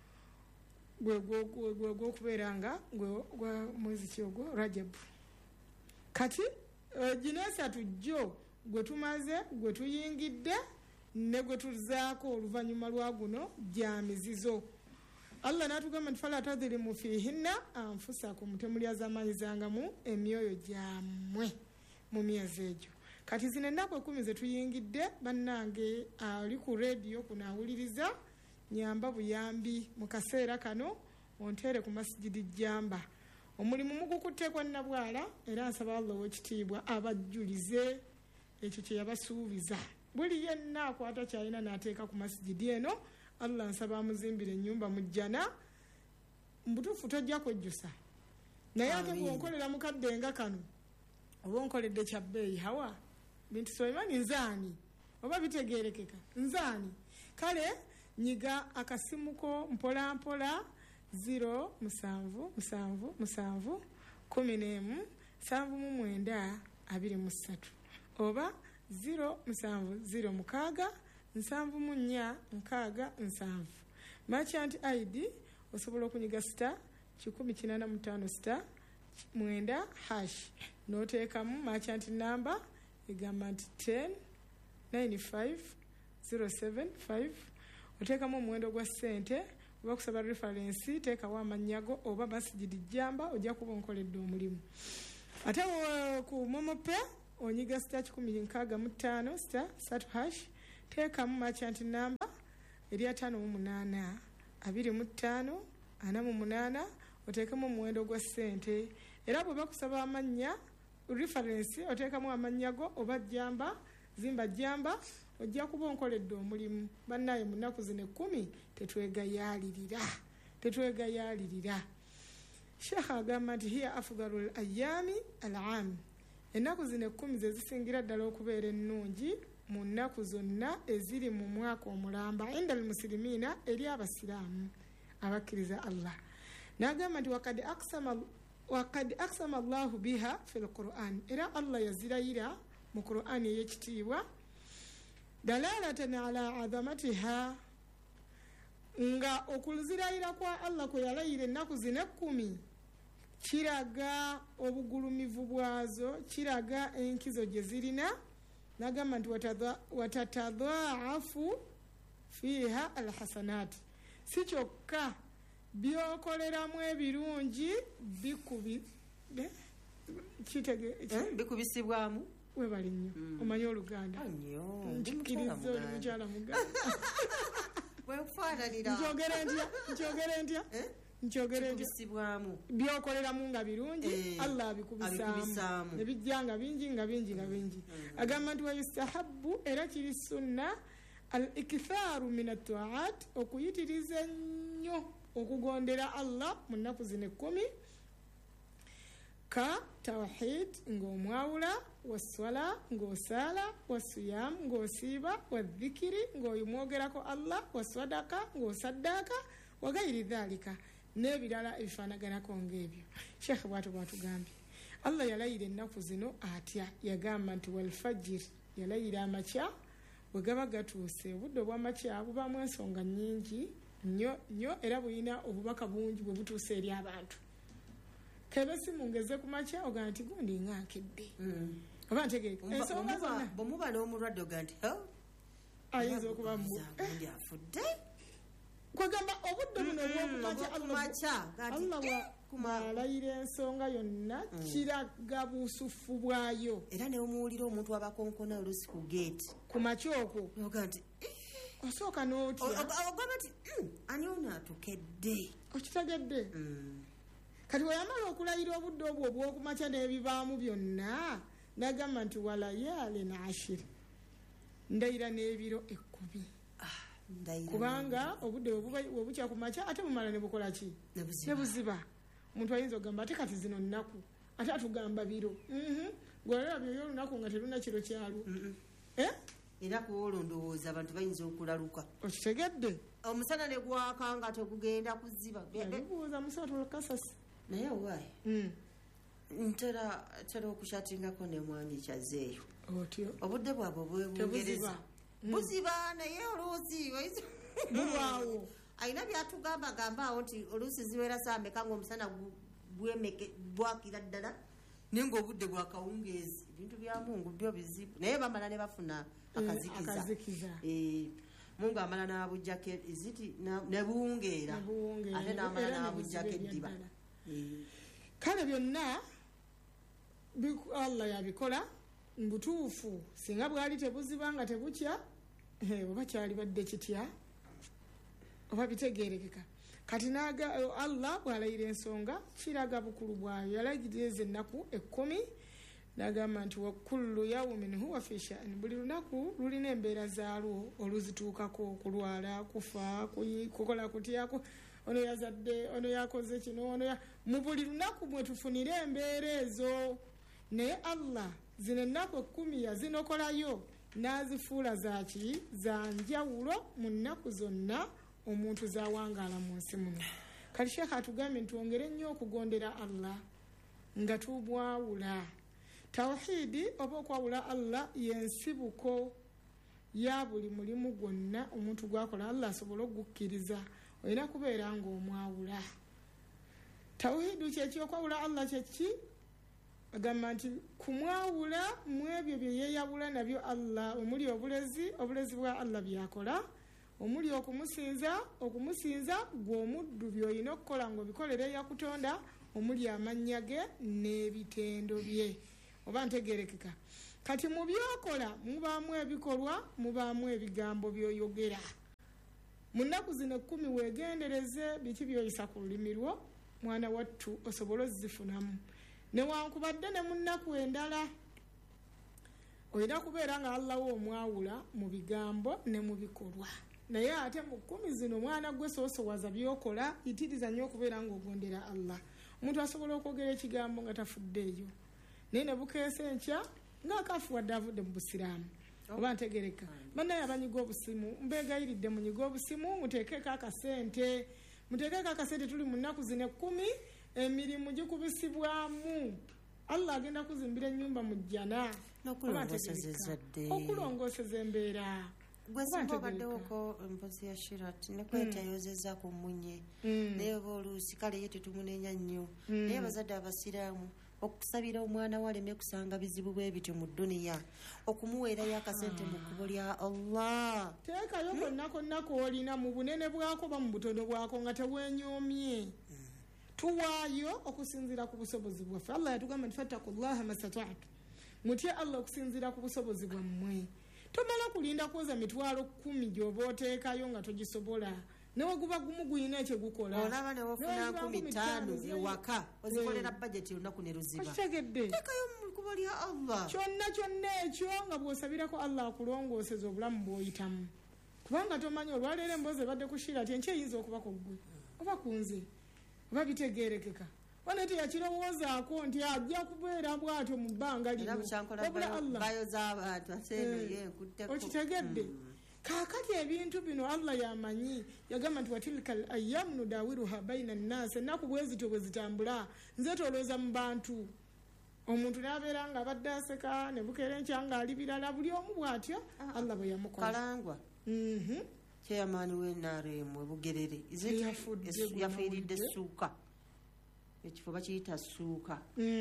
G: gwokubeera nga gwa mwezi ki ogwo Rajabu. Kati gino esatu jjo gwe tumaze gwe tuyingidde ne gwe tuzaako oluvannyuma lwa guno gya mizizo. Allah n'atugamba nti fala tadhlimu fihinna anfusakum temulyazamanyizangamu emyoyo gyammwe mu myezi egyo. Kati zino ennaku ekkumi ze tuyingidde bannange ali ku rediyo kuno awuliriza nyamba buyambi mu kaseera kano onteere ku masijidi jjamba omulimu mugukutteko nnabwala era nsaba Allah ow'ekitiibwa abajjulize ekyo kye yabasuubiza buli yenna akwata kyalina n'ateeka ku masijidi eno Allah nsaba amuzimbire ennyumba mu jjana mbutuufu tojja kwejjusa naye ate bw'onkolera mukadde nga kano oba onkoledde kya bbeeyi hawa bintu Solimani nzaani oba bitegeerekeka nzaani kale nyiga akasimuko mpola mpola zero musanvu musanvu musanvu kumi n'emu nsanvu mu mwenda abiri mu ssatu oba zero musanvu zero mukaaga nsanvu mu nnya nkaaga nsanvu. Merchant I D osobola okunyiga sita kikumi kinaana mu ttaano sita mwenda hash n'oteekamu merchant number egamba nti ten nine five zero seven five oteekamu omuwendo gwa ssente oba kusaba referensi teekawo amanyago oba masijidi jamba ojja kuba onkoledde omulimu ate ku momope onyiga star kikumi nkaaga mu ttaano star satu hash teekamu merchant namba eri ataano mu munaana abiri mu ttaano ana mu munaana oteekemu omuwendo gwa ssente era bwe bakusaba amannya referensi oteekamu amanyago oba jamba zimba jamba ojja kuba onkoledde omulimu bannaye mu nnaku zino ekkumi tetwegayaalirira tetwegayaalirira sheekha agamba nti hiya afdalu l ayami al am ennaku zino ekkumi ze zisingira ddala okubeera ennungi mu nnaku zonna eziri mu mwaka omulamba inda almusirimiina eri abasiraamu abakkiriza allah n'agamba nti wakad aksama wakad aksama allahu biha fi lquran era allah yazirayira mu qur'ani ey'ekitiibwa dalalatan ala azamatiha nga okuzirayira kwa allah kwe yalayira ennaku zino ekkumi kiraga obugulumivu bwazo kiraga enkizo gye zirina nagamba nti watatadhaafu fiha alhasanati si kyokka byokoleramu ebirungi bikubi
B: bikubisibwamu
G: webali nnyo omanyi oluganda nkikiriza oli mukyala muganda nkyogere ntya nkyogere ntya nkyogere
B: ntya
G: byokoleramu nga birungi allah abikubisaamu nebijja nga bingi nga bingi nga bingi agamba nti wayustahabu era kiri sunna al ikithaaru min ataat okuyitiriza ennyo okugondera allah mu nnaku zino ekkumi ka tawhid ng'omwawula waswala ng'osaala wasuyamu ng'osiiba wadhikiri ng'omwogerako allah waswadaka ng'osaddaaka wagairi dhalika n'ebirala ebifaanaganako ng'ebyo sheekhe bw'ato bw'atugambye allah yalayira ennaku zino atya yagamba nti walfajiri yalayira amakya bwe gaba gatuuse obudde obw'amakya bubaamu ensonga nnyingi nnyo nnyo era buyina obubaka bungi bwe butuuse eri abantu kebe simungeze ku makya ogamba nti gundi ngankedde oba ntegeeka ensonga zonna
B: bwemuba n'omulwadde oga nti
G: ayinza okuba
B: gundi afudde
G: kwegamba obudde buno obwokumakya allah bwalayira ensonga yonna kiraga busufu bwayo
B: era neomuwulira omuntu abakonkona olusi ku geeti
G: ku makya okwo
B: oga nti
G: osooka n'otya
B: ogamba nti ani ono atukedde
G: okitegedde kati weyamala okulayira obudde obwo obwokumakya n'ebibaamu byonna nagamba nti walayali nashiri ndayira n'ebiro ekkumi kubanga obudde webukya ku makya ate bumala ne bukola ki ne buziba omuntu ayinza okugamba ate kati zino nnaku ate atugamba biro gwolera byoyo olunaku nga teruna kiro kyalwo
B: era kuwola ndowooza abantu bayinza okulaluka
G: okitegedde
B: omusana ne gwaka nga tegugenda kuziba
G: bibuuza musatu kasasi
B: naye waayi ntera tera okushatingako nemwanyi kyazeeyo
G: otyo
B: obudde bwabwe bwebungereza buziba naye oluusi
G: bulwawo
B: ayina byatugamba gamba awo nti oluusi ziwera saameka ngaomusana bwakira ddala naye ngaobudde bwakawungeezi ebintu bya mungu byo bizibu naye bamala ne bafuna akazikiza mungu amala n'abujjako eziti nebuwungeera ate n'amala n'abujjako eddiba
G: kale byonna allah yabikola mbutuufu singa bwali tebuziba nga tebukya oba kyali badde kitya oba bitegeerekeka kati naga allah bwalayira ensonga kiraga bukulu bwayo yalayiriza ennaku ekkumi nagamba nti wakullu yaumin huwa fi sha'ni buli lunaku lulina embeera zaalwo oluzituukako kulwala kufa kukola kutyako ono yazadde ono yakoze kino ono mu buli lunaku mwe tufunire embeera ezo naye allah zino ennaku ekkumi yazinokolayo n'azifuula zaki za njawulo mu nnaku zonna omuntu zawangaala mu nsi muno kati sheekha atugambye ntwongere nnyo okugondera allah nga tubwawula tawhidi oba okwawula allah yensibuko ya buli mulimu gwonna omuntu gwakola allah asobole okugukkiriza olina kubeera ngaomwawula tawhidi kyeki okwawula allah kyeki agamba nti kumwawula mu ebyo bye yeeyawula nabyo Allah omuli obulezi obulezi bwa Allah byakola omuli okumusinza okumusinza gw'omuddu by'olina okukola ng'obikolera eyakutonda omuli amannya ge n'ebitendo bye oba ntegerekeka kati mu byokola mubaamu ebikolwa mubaamu ebigambo by'oyogera mu nnaku zino ekkumi weegendereze biki by'oyisa ku lulimi lwo mwana wattu osobole ozifunamu newankubadde ne mu nnaku endala olina kubeera nga allawo omwawula mu bigambo ne mu bikolwa naye ate mu kkumi zino mwana gwe soosowaza byokola yitiriza nnyo okubeera ng'ogondera Allah omuntu asobola okwogera ekigambo nga tafuddeeyo naye ne bukeesa enkya ng'akafuwadde avudde mu busiraamu oba ntegereka bannaye abanyiga obusimu mbeegayiridde munyiga obusimu muteekeeko akasente muteekeeko akasente tuli mu nnaku zino ekkumi emirimu gikubisibwamu Allah agenda kuzimbira ennyumba mu jjana okulongooseza embeera
B: gwe singa obaddewoko empozi ya shirat nekwetayozeza ku munye naye oba oluusi kale ye tetumunenya nnyo naye abazadde abasiraamu okusabira omwana waleme kusanga bizibu bwe bityo mu duniya okumuweerayo akasente mu kkubo lya Allah
G: teekayo konna konna koolina mu bunene bwako ba mu butono bwako nga tewenyoomye tuwaayo okusinziira ku busobozi bwaffe Allah yatugamba nti fattakullaha masataatu mutye Allah okusinziira ku busobozi bwammwe tomala kulinda kwoza mitwalo kumi gy'oba oteekayo nga togisobola newe guba gumu guyina ekyegukola
B: olaba newofuna nkumi ttaano ewaka ozikolera bajeti olunaku ne luziba
G: okitegedde
B: teekayo mu kkubo lya Allah
G: kyonna kyonna ekyo nga bw'osabirako Allah akulongooseza obulamu bw'oyitamu kubanga tomanyi olwaleero emboozi ebadde kushira ti enkya eyinza okuba ku ggwe oba ku nze oba bitegeerekeka wane teyakirowoozaako nti ajja kubeera bw'atyo mu bbanga lino obula Allah okitegedde kaakati ebintu bino Allah yamanyi yagamba nti watilka al ayyamu nudawiruha baina nnaasi ennaku bwezityo bwe zitambula nzeetoolooza mu bantu omuntu n'abeera nga abadde aseka ne bukeera enkya ng'ali birala buli omu bw'atyo Allah bwe yamukola
B: kalangwa kyeyamaani w'N R M ebugerere yafiiridde essuuka ekifo bakiyita ssuuka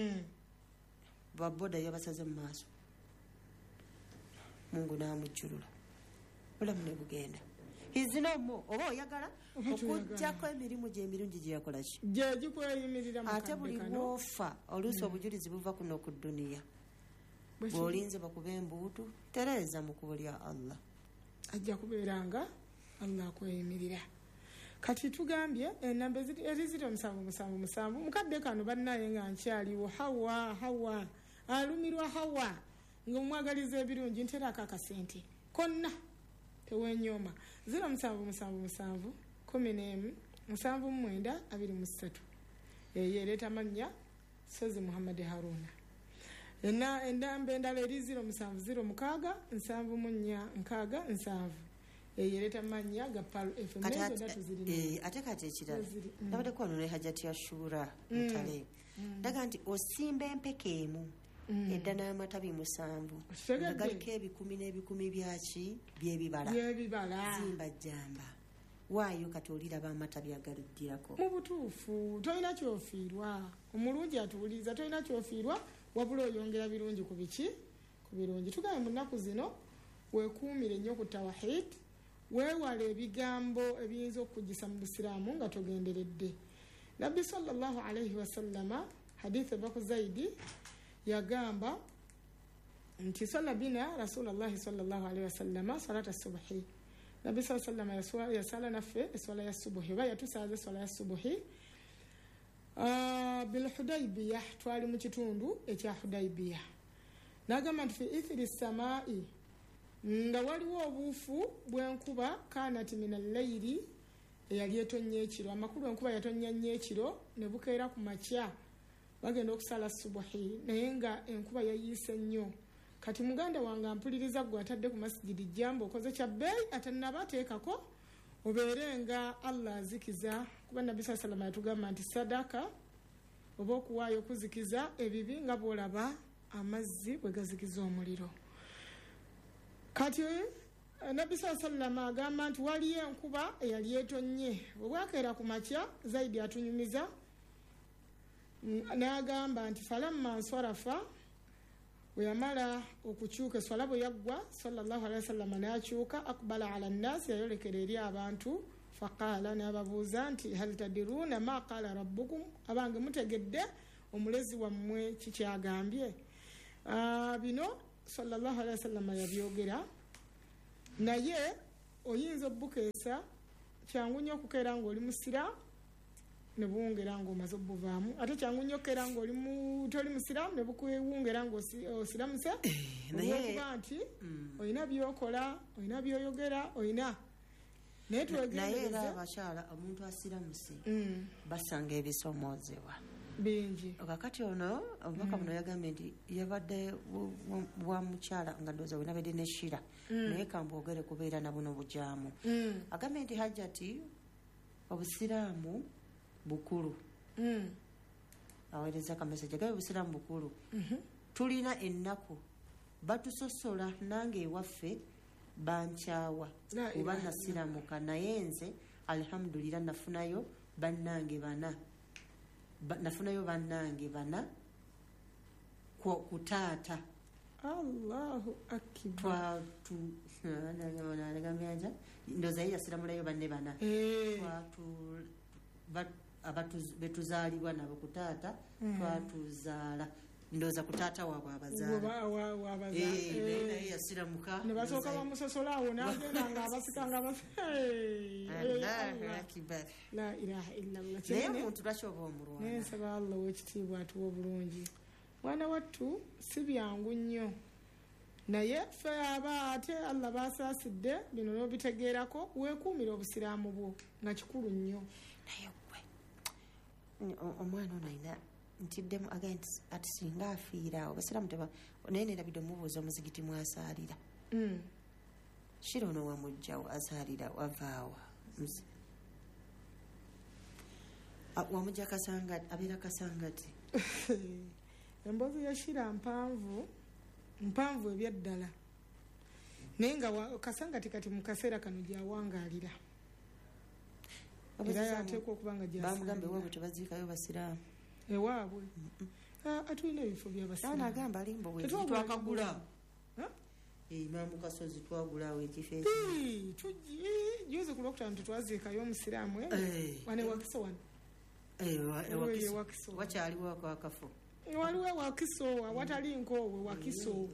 B: baboda yabasaze mu maaso mungu n'amujjulula bulamu ne bugenda izinomo oba oyagala okujjako emirimu gy'emirungi gye yakola ki
G: gyegikweyimirira
B: ate buli bwofa oluusi obujulizi buva kuno ku dduniya bw'olinze bakuba embuutu tereeza mu kkubo lya Allah
G: ajja kubeera nga Allah akweyimirira kati tugambye enamba ezizira omusanvu musanvu musanvu mukadde kano bannaye nga nkyaliwo hawa hawa alumirwa hawa ng'omwagaliza ebirungi nterako akasente konna tewenyooma zira musanvu musanvu musanvu kumi n'emu musanvu mu mwenda abiri mu ssatu eyo ereeta mannya Sozi Muhammad Haruna ena endamba endala eri ziro musanvu ziro mukaaga nsanvu mu nnya nkaaga nsanvu eyo ereeta mannya ga Palo F M ezo datu zirina
B: ate kati ekirala nabadde kwanona hajati ya shura mutale ndaga nti osimba empeke emu edda n'amatabi musanvu nga galiko ebikumi n'ebikumi byaki byebibala zimba jjamba waayo kati oliraba amatabi agaluddirako
G: mu butuufu tolina kyofiirwa omulungi atuwuliriza tolina kyofiirwa wabula oyongera birungi ku biki ku birungi tugambe mu nnaku zino weekuumire nnyo ku tawhid weewala ebigambo ebiyinza okukugisa mu busiraamu nga togenderedde nabbi sallallahu alaihi wasallama hadithi eva ku zaidi yagamba nti salla bina rasulullahi sallallahu alaihi wasallama salata subuhi nabbi sallallahu alaihi wasallama yasala naffe eswala ya subuhi oba yatusaaza eswala ya subuhi bil hudaybiya twali mu kitundu ekya hudaybiya nagamba nti fi ithiri samai nga waliwo obuufu bw'enkuba kanati min allayiri eyali etonnya ekiro amakulu enkuba yatonnya nnyo ekiro ne bukeera ku makya bagenda okusala subuhi naye nga enkuba yayiise nnyo kati muganda wange ampuliriza gwe atadde ku masigidi jjamba okoze kya bbeeyi atannabateekako obeere nga Allah azikiza kuba nabbi saa salama yatugamba nti sadaka oba okuwaayo okuzikiza ebibi nga bw'olaba amazzi bwe gazikiza omuliro kati nabbi saa salama agamba nti waliyo enkuba eyali etonnye bwe bwakeera ku makya zaidi atunyumiza n'agamba nti falamma nswarafa bwe yamala okukyuka eswala bwe yaggwa sallallahu alaihi wasallam n'akyuka akbala ala nnasi yayolekera eri abantu faqaala n'ababuuza nti hal tadiruuna ma qaala rabbukum abange mutegedde omulezi wammwe kikyagambye. Bino sallallahu alaihi wasallam yabyogera naye oyinza obukeesa kyangu nnyo okukeera ng'oli musiraamu ne buwungera ng'omaze obuvaamu ate kyangu nnyo okukeera ng'oli toli musiraamu ne bukwewungera ng'osiramuse olwokuba nti olina byokola olina byoyogera olina naye
B: naye era abakyala omuntu asiramuse basanga ebisomoozebwa
G: bingi.
B: kakati ono omubaka muno yagambye nti yabadde wa mukyala nga ndowooza wena bedde neshira naye kambwogere kubeera na buno bujaamu agambye nti hajjati obusiraamu bukulu aweereza kameseji agambye obusiraamu bukulu tulina ennaku batusosola nange ewaffe bankyawa kuba nasiramuka naye nze alhamdulillah nafunayo bannange bana nafunayo bannange bana kutaata
G: Allahu akbar
B: twatugambya ndoza ye yasiramulayo banne bana betuzaalibwa nabo kutaata twatuzaala ndoza kutaata waabwe abazaalaye yasiramuka
G: nebasooka bamusosolaawo nagenda nga abasika nga la ilaha illallah.
B: naye omuntu lwakyoba omulwana
G: naye nsaba allah wekitiibwa atuwa obulungi. mwana wattu si byangu nnyo naye ffe aba ate allah basaasidde bino n'obitegeerako weekuumira obusiraamu bwo nga kikulu nnyo.
B: naye gwe omwana ono ayina ntiddemu agenti ati singa afiiraawo basiraamu teba naye nerabidde omubuuza omuzigiti mwasaalira kiro ono wamugjawo asaalira wavaawa wamujja kasangati abeera kasangati
G: emboozi yashira mpanvu mpanvu ebyaddala naye nga kasangati kati mu kaseera kano gyawangaalira era yateekwa okuba nga
B: bamugambe ewaabwe tebaziikayo basiraamu
G: ewaabwe atulina ebifo byabasiraamu
B: agamba alimba twakagula imamu kasozi twagulawo ekifo
G: juzi ku lwokutaano tetwaziikayo omusiraamu wane wakiso wano
B: wakyaliwo akafo
G: waliwo ewakiso awatali nkoowe wakiso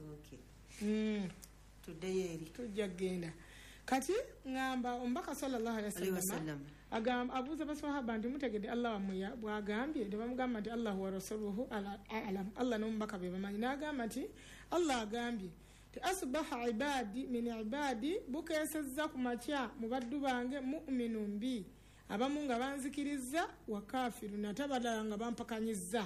B: tuddeyo eri
G: tujja kgenda kati ngamba omubaka sallallahu alaihi wasallam agamba abuuza baswahaba nti mutegedde allah wamwe bwagambye tebamugamba nti allahu wa rasuluhu alam allah n'omubaka be bamanyi n'agamba nti allah agambye ti asbaha ibadi min ibadi bukeesezza ku makya mu baddu bange mu'minu mbi abamu nga banzikiriza wa kafiru nate abalala nga bampakanyizza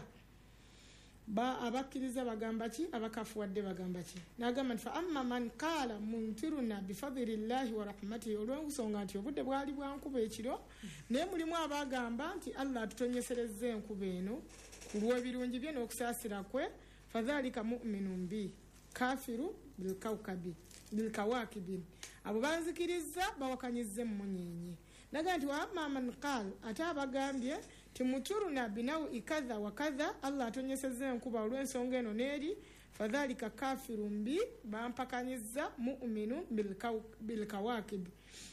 G: ba abakkiriza bagamba ki abakafuwadde bagamba ki n'agamba nti fa amma man qaala muntiruna bifadlillahi wa rahmatihi olw'ensonga nti obudde bwali bwankuba ekiro naye mulimu abagamba nti allah atutonyeserezza enkuba eno ku lw'ebirungi bye n'okusaasira kwe fadhalika mu'minu mbi kafiru bilkawkabi bilkawakibin abo banzikiriza bawakanyizza emmunyenye naga nti wa amma man qaal ate abagambye timuturuna binawu ikadha wa kadha allah atonyesezza enkuba olw'ensonga eno n'eri fadhalika kafiru mbi bampakanyizza mu'minu bilkawakibi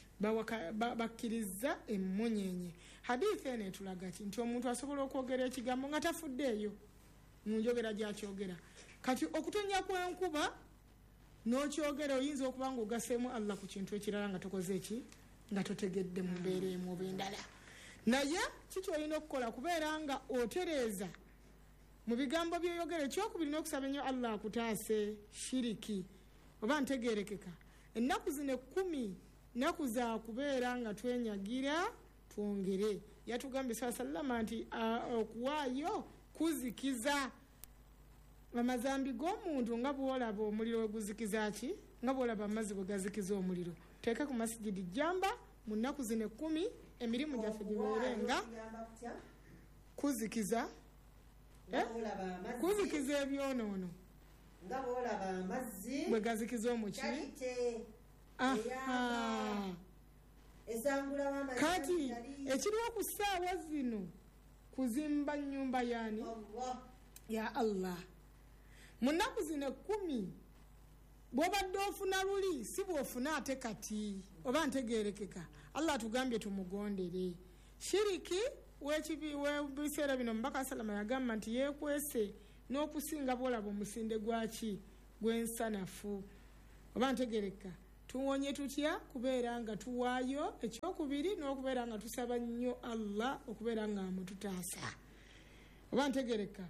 G: bakkiriza emmunyenye. hadithi eno etulaga ki nti omuntu asobola okwogera ekigambo nga tafuddeeyo mu njogera gyakyogera kati okutonya kw'enkuba n'okyogera oyinza okuba nga ogaseemu allah ku kintu ekirala nga tokoze eki nga totegedde mu mbeera emu oba endala naye kiki olina okukola kubeera nga otereeza mu bigambo byoyogera ekyokubiri n'okusaba ennyo allah akutaase shiriki oba ntegeerekeka ennaku zino ekkumi nnaku za kubeera nga twenyagira twongere yatugambye saa sallama nti okuwaayo kuzikiza amazambi g'omuntu nga bwolaba omuliro we guzikiza ki nga bwolaba amazzi bwe gazikiza omuliro teeka ku masigidi jamba mu nnaku zino ekkumi emirimu gyaffe gibeerenga kuzikiza kuzikiza ebyonoono bwe gazikiza omuki kati ekiriwo ku ssaawa zino ku kuzimba nyumba yani Allah. Ya Allah munaku zino kumi bwobadde ofuna luli si bwofuna ate kati oba ntegerekeka. Allah tugambye tumugondere. Shiriki wekibi webiseera bino mbaka salama yagamba nti yekwese n'okusinga bwolaba omusinde gwaki gw'ensanafu oba ntegereka. Tuwonye tutya kubeera nga tuwaayo ekyokubiri n'okubeera nga tusaba nnyo Allah okubeera nga amututaasa oba ntegereka.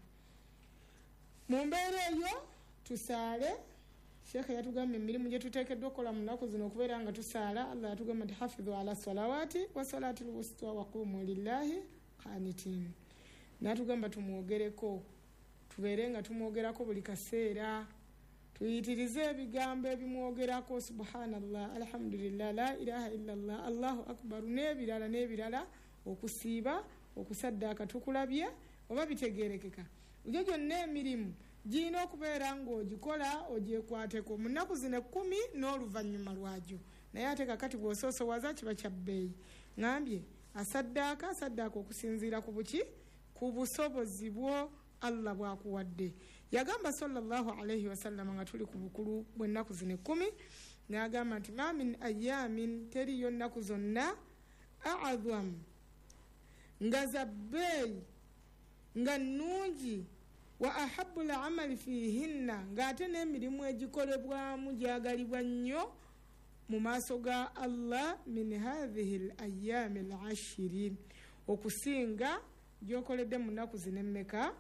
G: Mu mbeera eyo tusaale. Sheekhe yatugamba emirimu gye tuteekeddwa okukola mu nnaku zino okubeera nga tusaala. Allah yatugamba nti hafidhu ala salawaati wa salaati lwusta wa qumu lillahi qanitin. Natugamba tumwogereko tubeere nga tumwogerako buli kaseera. Tuyitirize ebigambo ebimwogerako subhanallah alhamdulillah la ilaha illallah allahu akbar n'ebirala n'ebirala okusiiba okusaddaaka tukulabye oba bitegerekeka. Egyo gyonna emirimu giyina okubeera ng'ogikola ogyekwateko mu nnaku zino ekkumi n'oluvannyuma lwagyo. Naye ate kakati bw'osoosowaza kiba kya bbeeyi. Ngambye asaddaaka asaddaaka okusinziira ku buki ku busobozi bwo Allah bwakuwadde. Yagamba sallallahu alayhi wasallam nga tuli ku bukulu bw'ennaku zino ekkumi n'agamba nti ma min ayamin teriyo nnaku zonna a'adham nga za bbeeyi nga nnungi wa ahabbu al-amali fihinna ng'ate n'emirimu egikolebwamu gyagalibwa nnyo mu maaso ga Allah min hadhihi al-ayami al-ashiri okusinga gyokoledde mu nnaku zino emmeka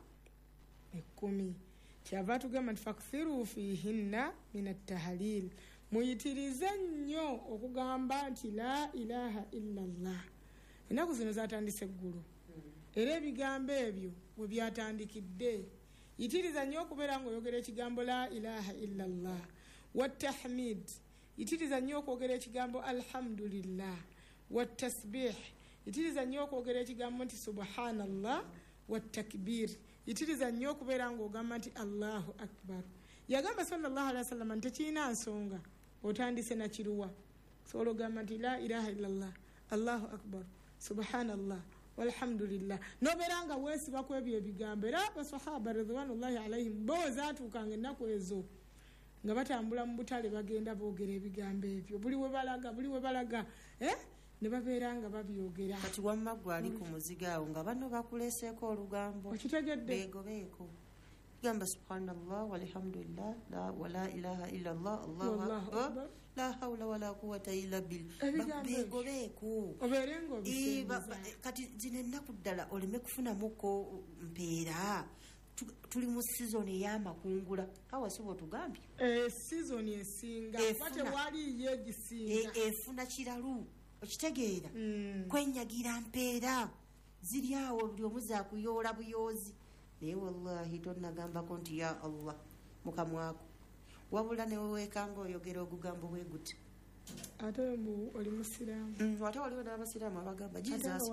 G: ekkumi. Kyava tugamba nti fakthiru fihinna min at-tahlil muyitirize nnyo okugamba nti la ilaha illa Allah. Ennaku zino zatandise eggulu era ebigambo ebyo bwe byatandikidde. Yitiriza nnyo okubeera ng'oyogera ekigambo la ilaha illa Allah wa tahmid. Yitiriza nnyo okwogera ekigambo alhamdulillah wa tasbih. Yitiriza nnyo okwogera ekigambo nti subhanallah wa takbir. Yitiriza nnyo okubeera ng'ogamba nti Allahu akbar. Yagamba sallallahu alaihi wasallam nti tekiina nsonga otandise na kiruwa solo gamba nti la ilaha illallah Allahu akbar subhanallah walhamdulillah nobeera nga weesiba ku ebyo ebigambo. Era abasahaba ridwanullahi alaihim bo zaatuukanga ennaku ezo nga batambula mu butale bagenda boogera ebigambo ebyo buli we balaga buli we balaga eh? Ne babeera nga babyogera.
B: Kati wamma gwali ku muziga awo nga bano bakuleseeko olugambo
G: okitegedde
B: beegobeeko gamba subhanallah walhamdulillah la wala ilaha illa Allah Allahu akbar la hawla wala quwwata illa billah beegobeeko
G: obeere ng'obisingiza.
B: Kati zino ennaku ddala oleme kufunamuko mpeera. Tuli mu season ey'amakungula awasibo tugambye
G: season esinga bate wali ye gisinga
B: efuna kiralu okitegeera kwenyagira mpeera ziri awo buli omu zaakuyoola buyoozi. Naye wallahi tonnagambako nti ya Allah mukamwako wabula newe weekanga oyogera ogugambo bwe guti
G: ate oli musiraamu
B: ate waliwo n'abasiraamu abagamba Jesus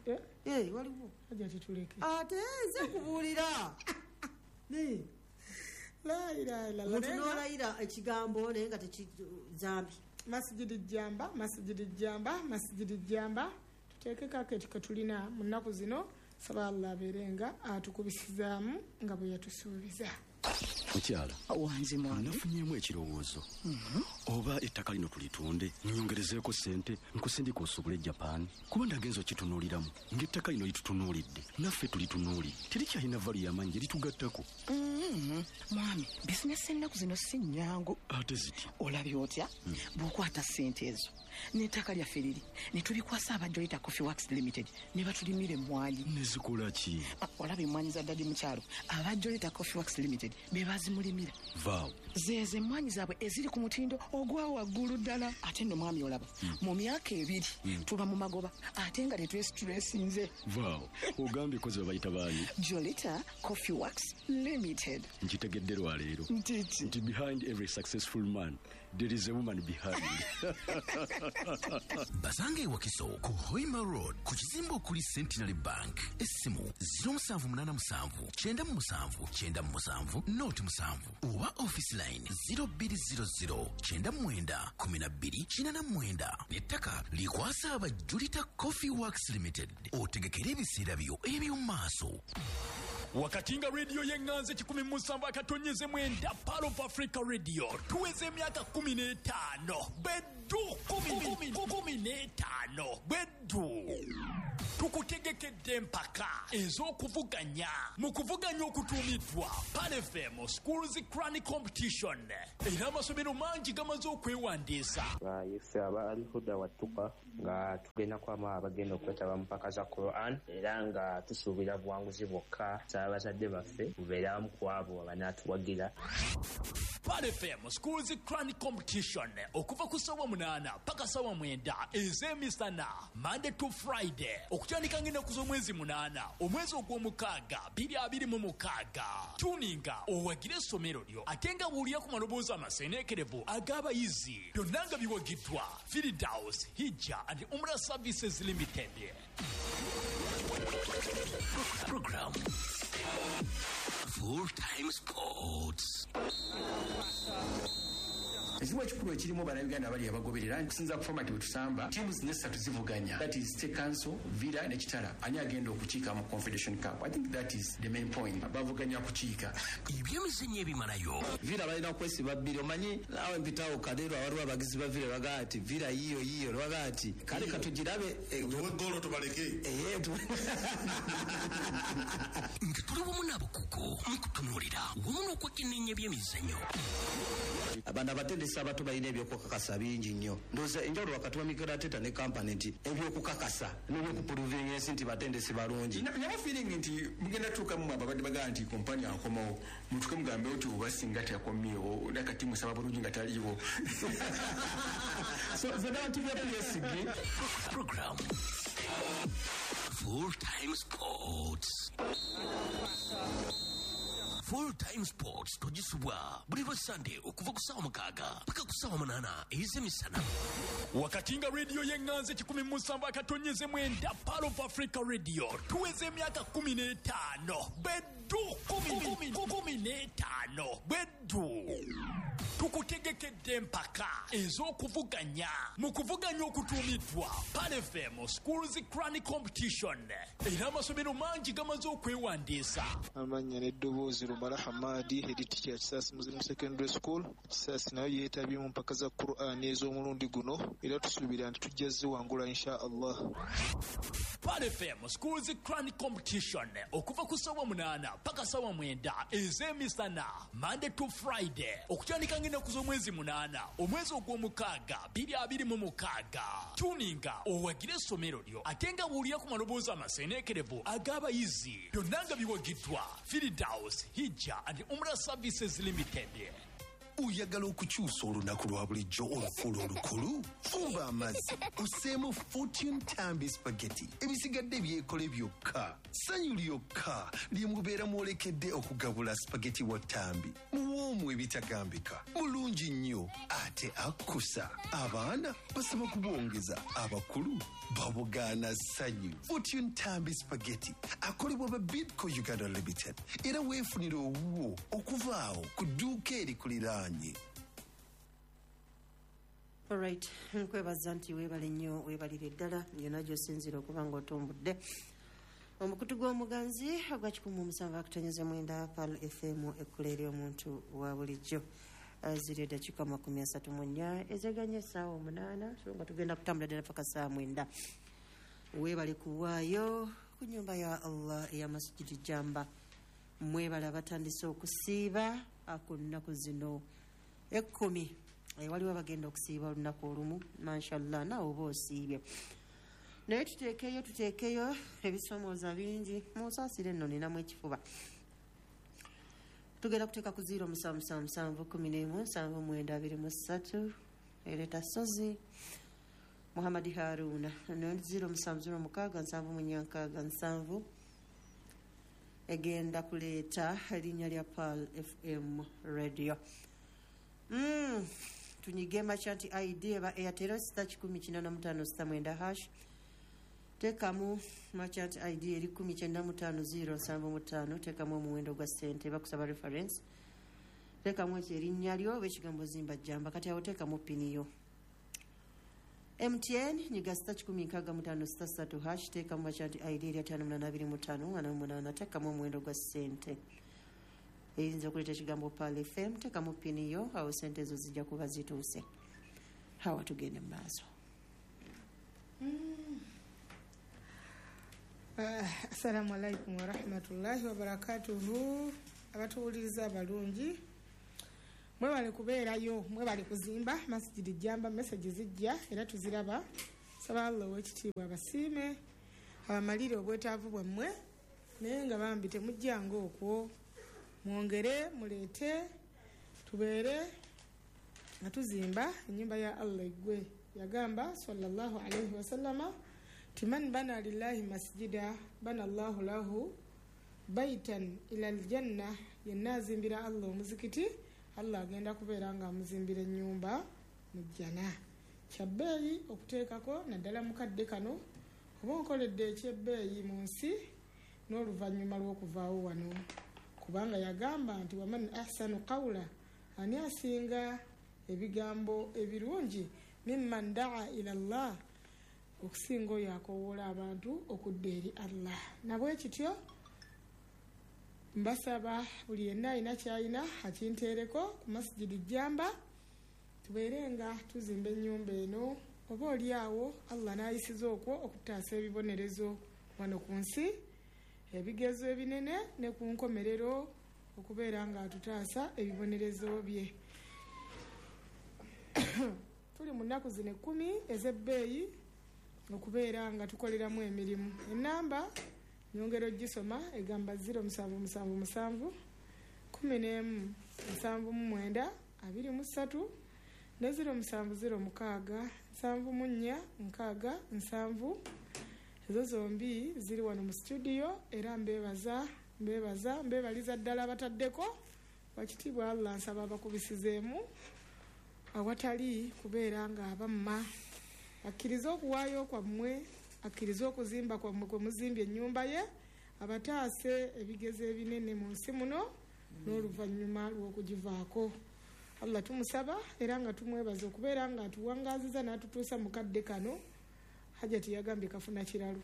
B: waliwo
G: aja tituleke
B: ate nze kubuulira
G: la ilaha illallah
B: muntu n'olayira ekigambo naye nga tekizambi.
G: Masjidi jamba masjidi jamba masjidi jamba tuteeke kaketi katulina mu nnaku zino saba Allah abeerenga atukubisizaamu nga bwe yatusuubiza.
H: Mukyala
I: wanzi mwami
H: nafunyeemu ekirowoozo oba ettaka lino tulitunde nyongerezeeko ssente nkusindika osubule Japan kuba ndagenza okitunuuliramu ng'ettaka lino litutunuulidde naffe tulitunuulire terikyalina valu y'amaanyi gye litugattako.
I: mwami bizinesi ennaku zino si nnyangu
H: ate ziti
I: olabye otya bw'okwata ssente ezo n'ettaka lyaffe liri ne tulikwasa abajolita Coffee Works Limited ne batulimira emmwanyi.
H: ne zikola ki?
I: olaba emmwanyi za ddadi mukyalo abajolita Coffee Works Limited be bazimulimira
H: vaawo
I: zeeze emmwanyi zaabwe eziri ku mutindo ogwa waggulu ddala. Ate nno mwami olaba mu myaka ebiri tuba mu magoba ate nga tetwesitulesinze.
H: vaawo ogambye kozi babayita baani?
I: Jolita Coffee Works Limited.
H: nkitegedde lwaleero
I: ntiki
H: nti behind every successful man there is a woman behind.
C: Basange Wakiso ku Hoima Road ku kizimbe okuli Centenary Bank. Essimu zero seven eight seven Chenda Musanvu Chenda Musanvu Note Musanvu oba office line zero two zero zero Chenda Mwenda Kumina Bidi Chinana Mwenda. Nettaka likwasa aba Julita Coffee Works Limited. Otegekere ebiseera byo eby'omumaaso.
F: Wakatinga radio yenganze kikumi musamba akatonyeze mwenda Pearl of Africa Radio tuweze emyaka kumi n'etaano beddu kumi kumi n'etaano beddu tukutegekedde empaka ez'okuvuganya mu kuvuganya okutuumiddwa Pearl F M Schools Crown Competition era amasomero mangi gamaze okwewandiisa
J: ife abalihuda watuka nga tugenda kwama abagenda okwetaba mpaka za Quran era nga tusuubira buwanguzi bwokka abazadde baffe bubeeramu ku abo abanaatuwagira.
F: Pearl F M Schools Crown Competition okuva ku ssaawa munaana paka ssaawa mwenda ez'emisana Monday to Friday okutandika ng'ennaku z'omwezi munaana omwezi ogw'omukaaga bibiri abiri mu mukaaga. Tuninga owagire essomero lyo ate nga buulira ku maloboozi amaseeneekerevu ag'abayizi byonna nga biwagiddwa Firdaus Hijja and Umrah Services Limited.
E: Program Full Time Sports.
K: Ekimu ekikulu ekirimu bannayuganda abali abagoberera nkusinza ku format bwe tusamba tiimu zino essatu zivuganya, that is State Council, Villa ne Kitala ani agenda okukiika mu Confederation Cup. I think that is the main point. Bavuganya kukiika
E: ebyemizannyo ebimalayo.
L: Villa balina okwesiba bbiri omanyi naawe mpitawo kadero waliwo abagizi ba Villa bagaa ati Villa yiyo yiyo lwaga ati kale katugirabe
M: golo tubaleke
E: nga tuli wamu n'abakugu mu kutunuulira wamu n'okwekenneenya ebyemizannyo.
L: Abantu abatendesi abato balina ebyokukakasa bingi nnyo. Ndowooza enjawulo wakati wa Mikel Arteta ne kampani nti ebyokukakasa n'ebyokupuluvinga ensi nti batendesi balungi.
K: Nabo feeling nti mugenda tuukamu ababadde bagaa nti kompani akomawo mutuke mugambe oti oba singa teyakomyewo nakati musaba bulungi nga taliiwo. So zonna nti byapulesigi
E: Program Full Time Sports. Full Time Sports togisubwa buli lwa Sunday okuva ku ssaawa mukaaga paka ku ssaawa munaana ez'emisana.
F: Wakatinga radio yenganze kikumi musamba akatonyeze mwenda Pearl of Africa Radio tuweze emyaka kumi n'etaano beddu kumi kumi n'etaano beddu tukutegekedde empaka ez'okuvuganya mu kuvuganya okutuumiddwa Pearl F M Schools Crown Competition era amasomero mangi gamaze okwewandiisa.
N: Amannya n'eddoboozi Lumala Hamadi head teacher ya Kisaasi Muslim Secondary School. Kisaasi nayo yeetabye mu mpaka za Quran ez'omulundi guno era tusuubira nti tujja ziwangula insha Allah.
F: Pearl F M Schools Crown Competition okuva ku ssaawa munaana paka ssaawa mwenda ez'emisana Monday to Friday okutandika ng'ennaku z'omwezi munaana omwezi ogw'omukaaga bibiri abiri mu mukaaga. Tuninga owagire essomero lyo ate nga buulira ku maloboozi amaseeneekerevu ag'abayizi byonna nga biwagiddwa Firdaus Hijja and Umrah Services Limited.
M: Oyagala okukyusa olunaku lwa bulijjo olufuula olukulu? Fuba amazzi oseemu Fortune Tambi Spaghetti ebisigadde byekole byokka. Ssanyu lyokka lye mubeera mwolekedde okugabula spaghetti wa Tambi. Muwoomu ebitagambika, mulungi nnyo ate akkusa. Abaana basaba kubwongeza, abakulu babugaana ssanyu. Fortune Tambi Spaghetti akolebwa ba Bidco Uganda Limited era weefunira owuwo okuva awo ku dduuka erikulira.
B: Alright, nkwebaza nti weebale nnyo weebalire ddala yonna gy'osinzira okuba ng'otumbudde omukutu gw'omuganzi ogwa kikumi mu musanvu akutonyeza mwenda Pearl F M ekkula eri omuntu wa bulijjo. Ziri eddakiika amakumi asatu mu nnya ezeganya essaawa omunaana so nga tugenda kutambula ddala paka ssaawa mwenda. Weebale kuwaayo ku nnyumba ya Allah eya Masjidi Jamba. Mwebale abatandise okusiiba ku nnaku zino ekkumi waliwo abagenda okusiiba olunaku olumu mashallah naawe oba osiibye naye tuteekeyo tuteekeyo ebisomooza bingi musaasire nno ninamu ekifuba. Tugenda kuteeka ku ziro musanvu musanvu musanvu kumi n'emu nsanvu mwenda abiri mu ssatu ereeta sozi Muhammad Haruna no ziro musanvu ziro mukaaga nsanvu munya nkaaga nsanvu egenda kuleeta erinnya lya Pearl F M Radio. Mm. tunyige merchant I D eba Airtel star kikumi kina na mutano sita mwenda hash tekamu merchant I D eri kumi kyenda mutano zero nsanvu mutano tekamu omuwendo gwa ssente bakusaba reference tekamu erinnya lyo oba ekigambo zimba jjamba kati awo tekamu piniyo M T N nyiga sita kikumi nkaaga mutano sita ssatu hash tekamu merchant I D eri ataano munaana abiri mutaano mwana munaana tekamu omuwendo gwa ssente eyinza okuleeta ekigambo Pal F M tekamu piniyo awo ssente ezo zijja kuba zituuse hawa tugende mu maaso.
G: Uh, assalamu alaikum warahmatullahi wabarakatuhu abatuwuliriza abalungi mwebale kubeerayo mwebale kuzimba masjidi jamba message zijja era tuziraba saba Allah w'ekitiibwa abasiime abamalire obwetaavu bwammwe naye nga bambi temujjanga okwo mwongere muleete tubeere nga tuzimba ennyumba ya Allah igwe yagamba sallallahu alaihi wasallama timan bana lillahi masjida bana Allahu lahu baitan ila aljanna yenna azimbira Allah omuzikiti Allah agenda kubeera nga amuzimbira ennyumba mu jjana kyabbeeyi okuteekako naddala mukadde kano oba onkoledde ekyebbeeyi mu nsi n'oluvannyuma lw'okuvaawo wano kubanga yagamba nti waman ahsanu qawla ani asinga ebigambo ebirungi mimman daa ila Allah okusinga oyo akowoola abantu okudda eri Allah nabwe kityo mbasaba buli yenna alina kyalina akinteereko ku masjidi jamba tubeere nga tuzimba ennyumba eno oba oli awo Allah n'ayisiza okwo okutaasa ebibonerezo wano ku nsi ebigezo ebinene ne ku nkomerero okubeera nga atutaasa ebibonerezo bye tuli mu nnaku zino ekkumi ez'ebbeeyi okubeera nga tukoleramu emirimu enamba nyongero gisoma egamba zero musanvu musanvu musanvu kumi n'emu nsanvu mu mwenda abiri mu ssatu ne zero musanvu zero mukaaga nsanvu mu nnya nkaaga nsanvu ezo zombi ziri wano mu studio era mbeebaza mbeebaza mbeebaliza ddala abataddeko wakitiibwa Allah nsaba abakubisizeemu awatali kubeera nga abamma akkiriza okuwaayo kwammwe akkiriza okuzimba kwammwe kwe muzimbye ennyumba ye abataase ebigezo ebinene mu nsi muno n'oluvannyuma lw'okugivaako Allah tumusaba era nga tumwebaza okubeera nga atuwangaziza n'atutuusa mu kadde kano hajati yagambye kafuna kiralo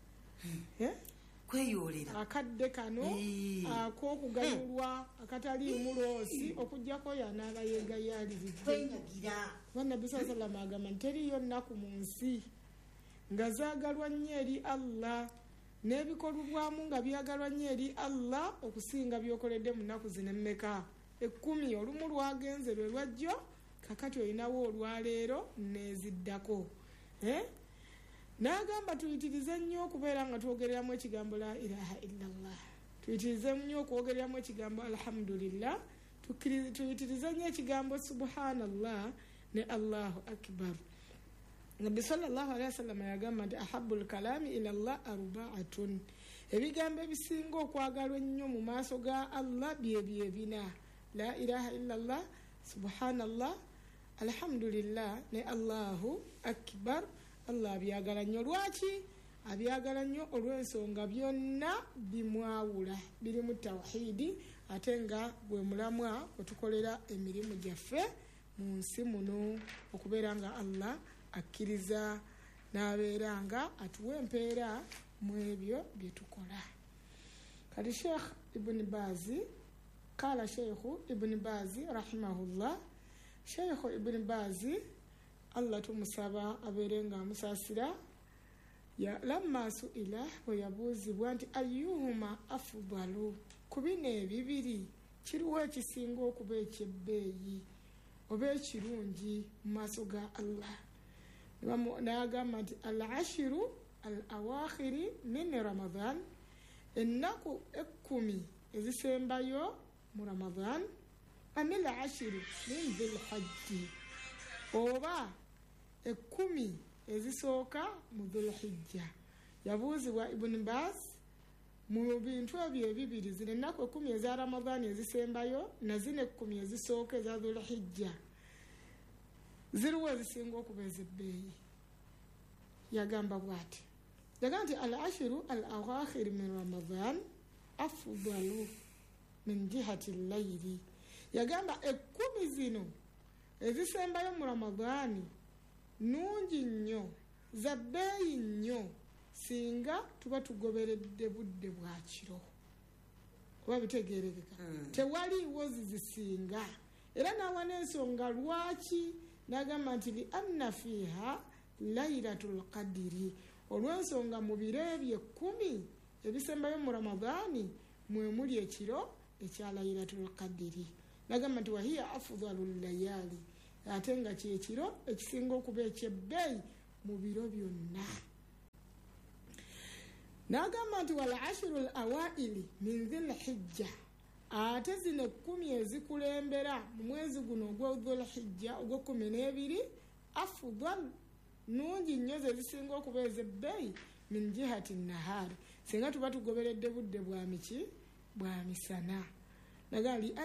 B: kweyolera
G: akadde kano ak'okuganyulwa akatali muloosi okugjako yanaaba yeegayaaliridde bannabbi saa salama agamba nti teriyo nnaku mu nsi nga zaagalwa nnyo eri Allah n'ebikolebwamu nga byagalwa nnyo eri Allah okusinga byokoledde mu nnaku zino emmeka ekkumi olumu lwagenze lwe lwajjo kakati olinawo olwaleero neeziddako n'agamba tuyitirize nnyo okubeera nga twogereramu ekigambo la ilaha illallah tuyitirize nnyo okwogereramu ekigambo alhamdulillah tuyitirize nnyo ekigambo subhanallah ne allahu akbar nabbi sallallahu alaihi wasallam yagamba nti ahabul kalami ila Allah arbaatun ebigambo ebisinga okwagalwa ennyo mu maaso ga Allah bye bye bina la ilaha illallah subhanallah alhamdulillah ne allahu akbar Allah abyagala nnyo lwaki abyagala nnyo olw'ensonga byonna bimwawula biri mu tawhidi ate nga bwe mulamwa otukolera emirimu gyaffe mu nsi muno okubeera nga Allah akkiriza n'abeera nga atuwa empeera mu ebyo bye tukola kati Sheikh Ibn Bazi kala Sheikh Ibn Bazi rahimahullah Sheikh Ibn Bazi Allah tumusaba abeere nga amusaasira ya lamma suila bwe yabuuzibwa nti ayyuhuma afdalu ku bino ebibiri kiriwo ekisinga okuba ekyebbeeyi oba ekirungi mu maaso ga Allah n'agamba nti al ashiru al awakhiri min ramadan ennaku ekkumi ezisembayo mu ramadan amil ashiru min dhil hajji oba ekkumi ezisooka mu dhulhijja yabuuzibwa Ibn Baz mu bintu ebyo ebibiri zino ennaku ekkumi eza ramadaani ezisembayo na zino ekkumi ezisooka eza dhulhijja ziriwo ezisinga okuba ez'ebbeeyi. Yagamba bw'ati, yagamba nti al ashiru al awakhir min ramadan afdalu min jihati llayiri. Yagamba ekkumi zino ezisembayo mu ramadaani nungi nnyo, za bbeeyi nnyo singa tuba tugoberedde budde bwa kiro. Oba bitegeerekeka? Mm. Tewaliiwo zizisinga. Era n'awa n'ensonga lwaki n'agamba nti li anna fiiha laylatul qadiri, olw'ensonga mu biro ebyo ekkumi ebisembayo mu ramadaani mwe muli ekiro ekya laylatul qadiri. N'agamba nti wahiya afdalu layali, ate nga kyekiro ekisinga okuba ekyebbeeyi mu biro byonna. N'agamba nti wal ashiru al awaili min dhil hijja, ate zino ekkumi ezikulembera mu mwezi guno ogw'Dhul Hijja ogw'ekkumi n'ebiri afdal nungi nnyo ze zisinga okuba ez'ebbeeyi min jihati nahari, singa tuba tugoberedde budde bwa miki bwa misana. Nagali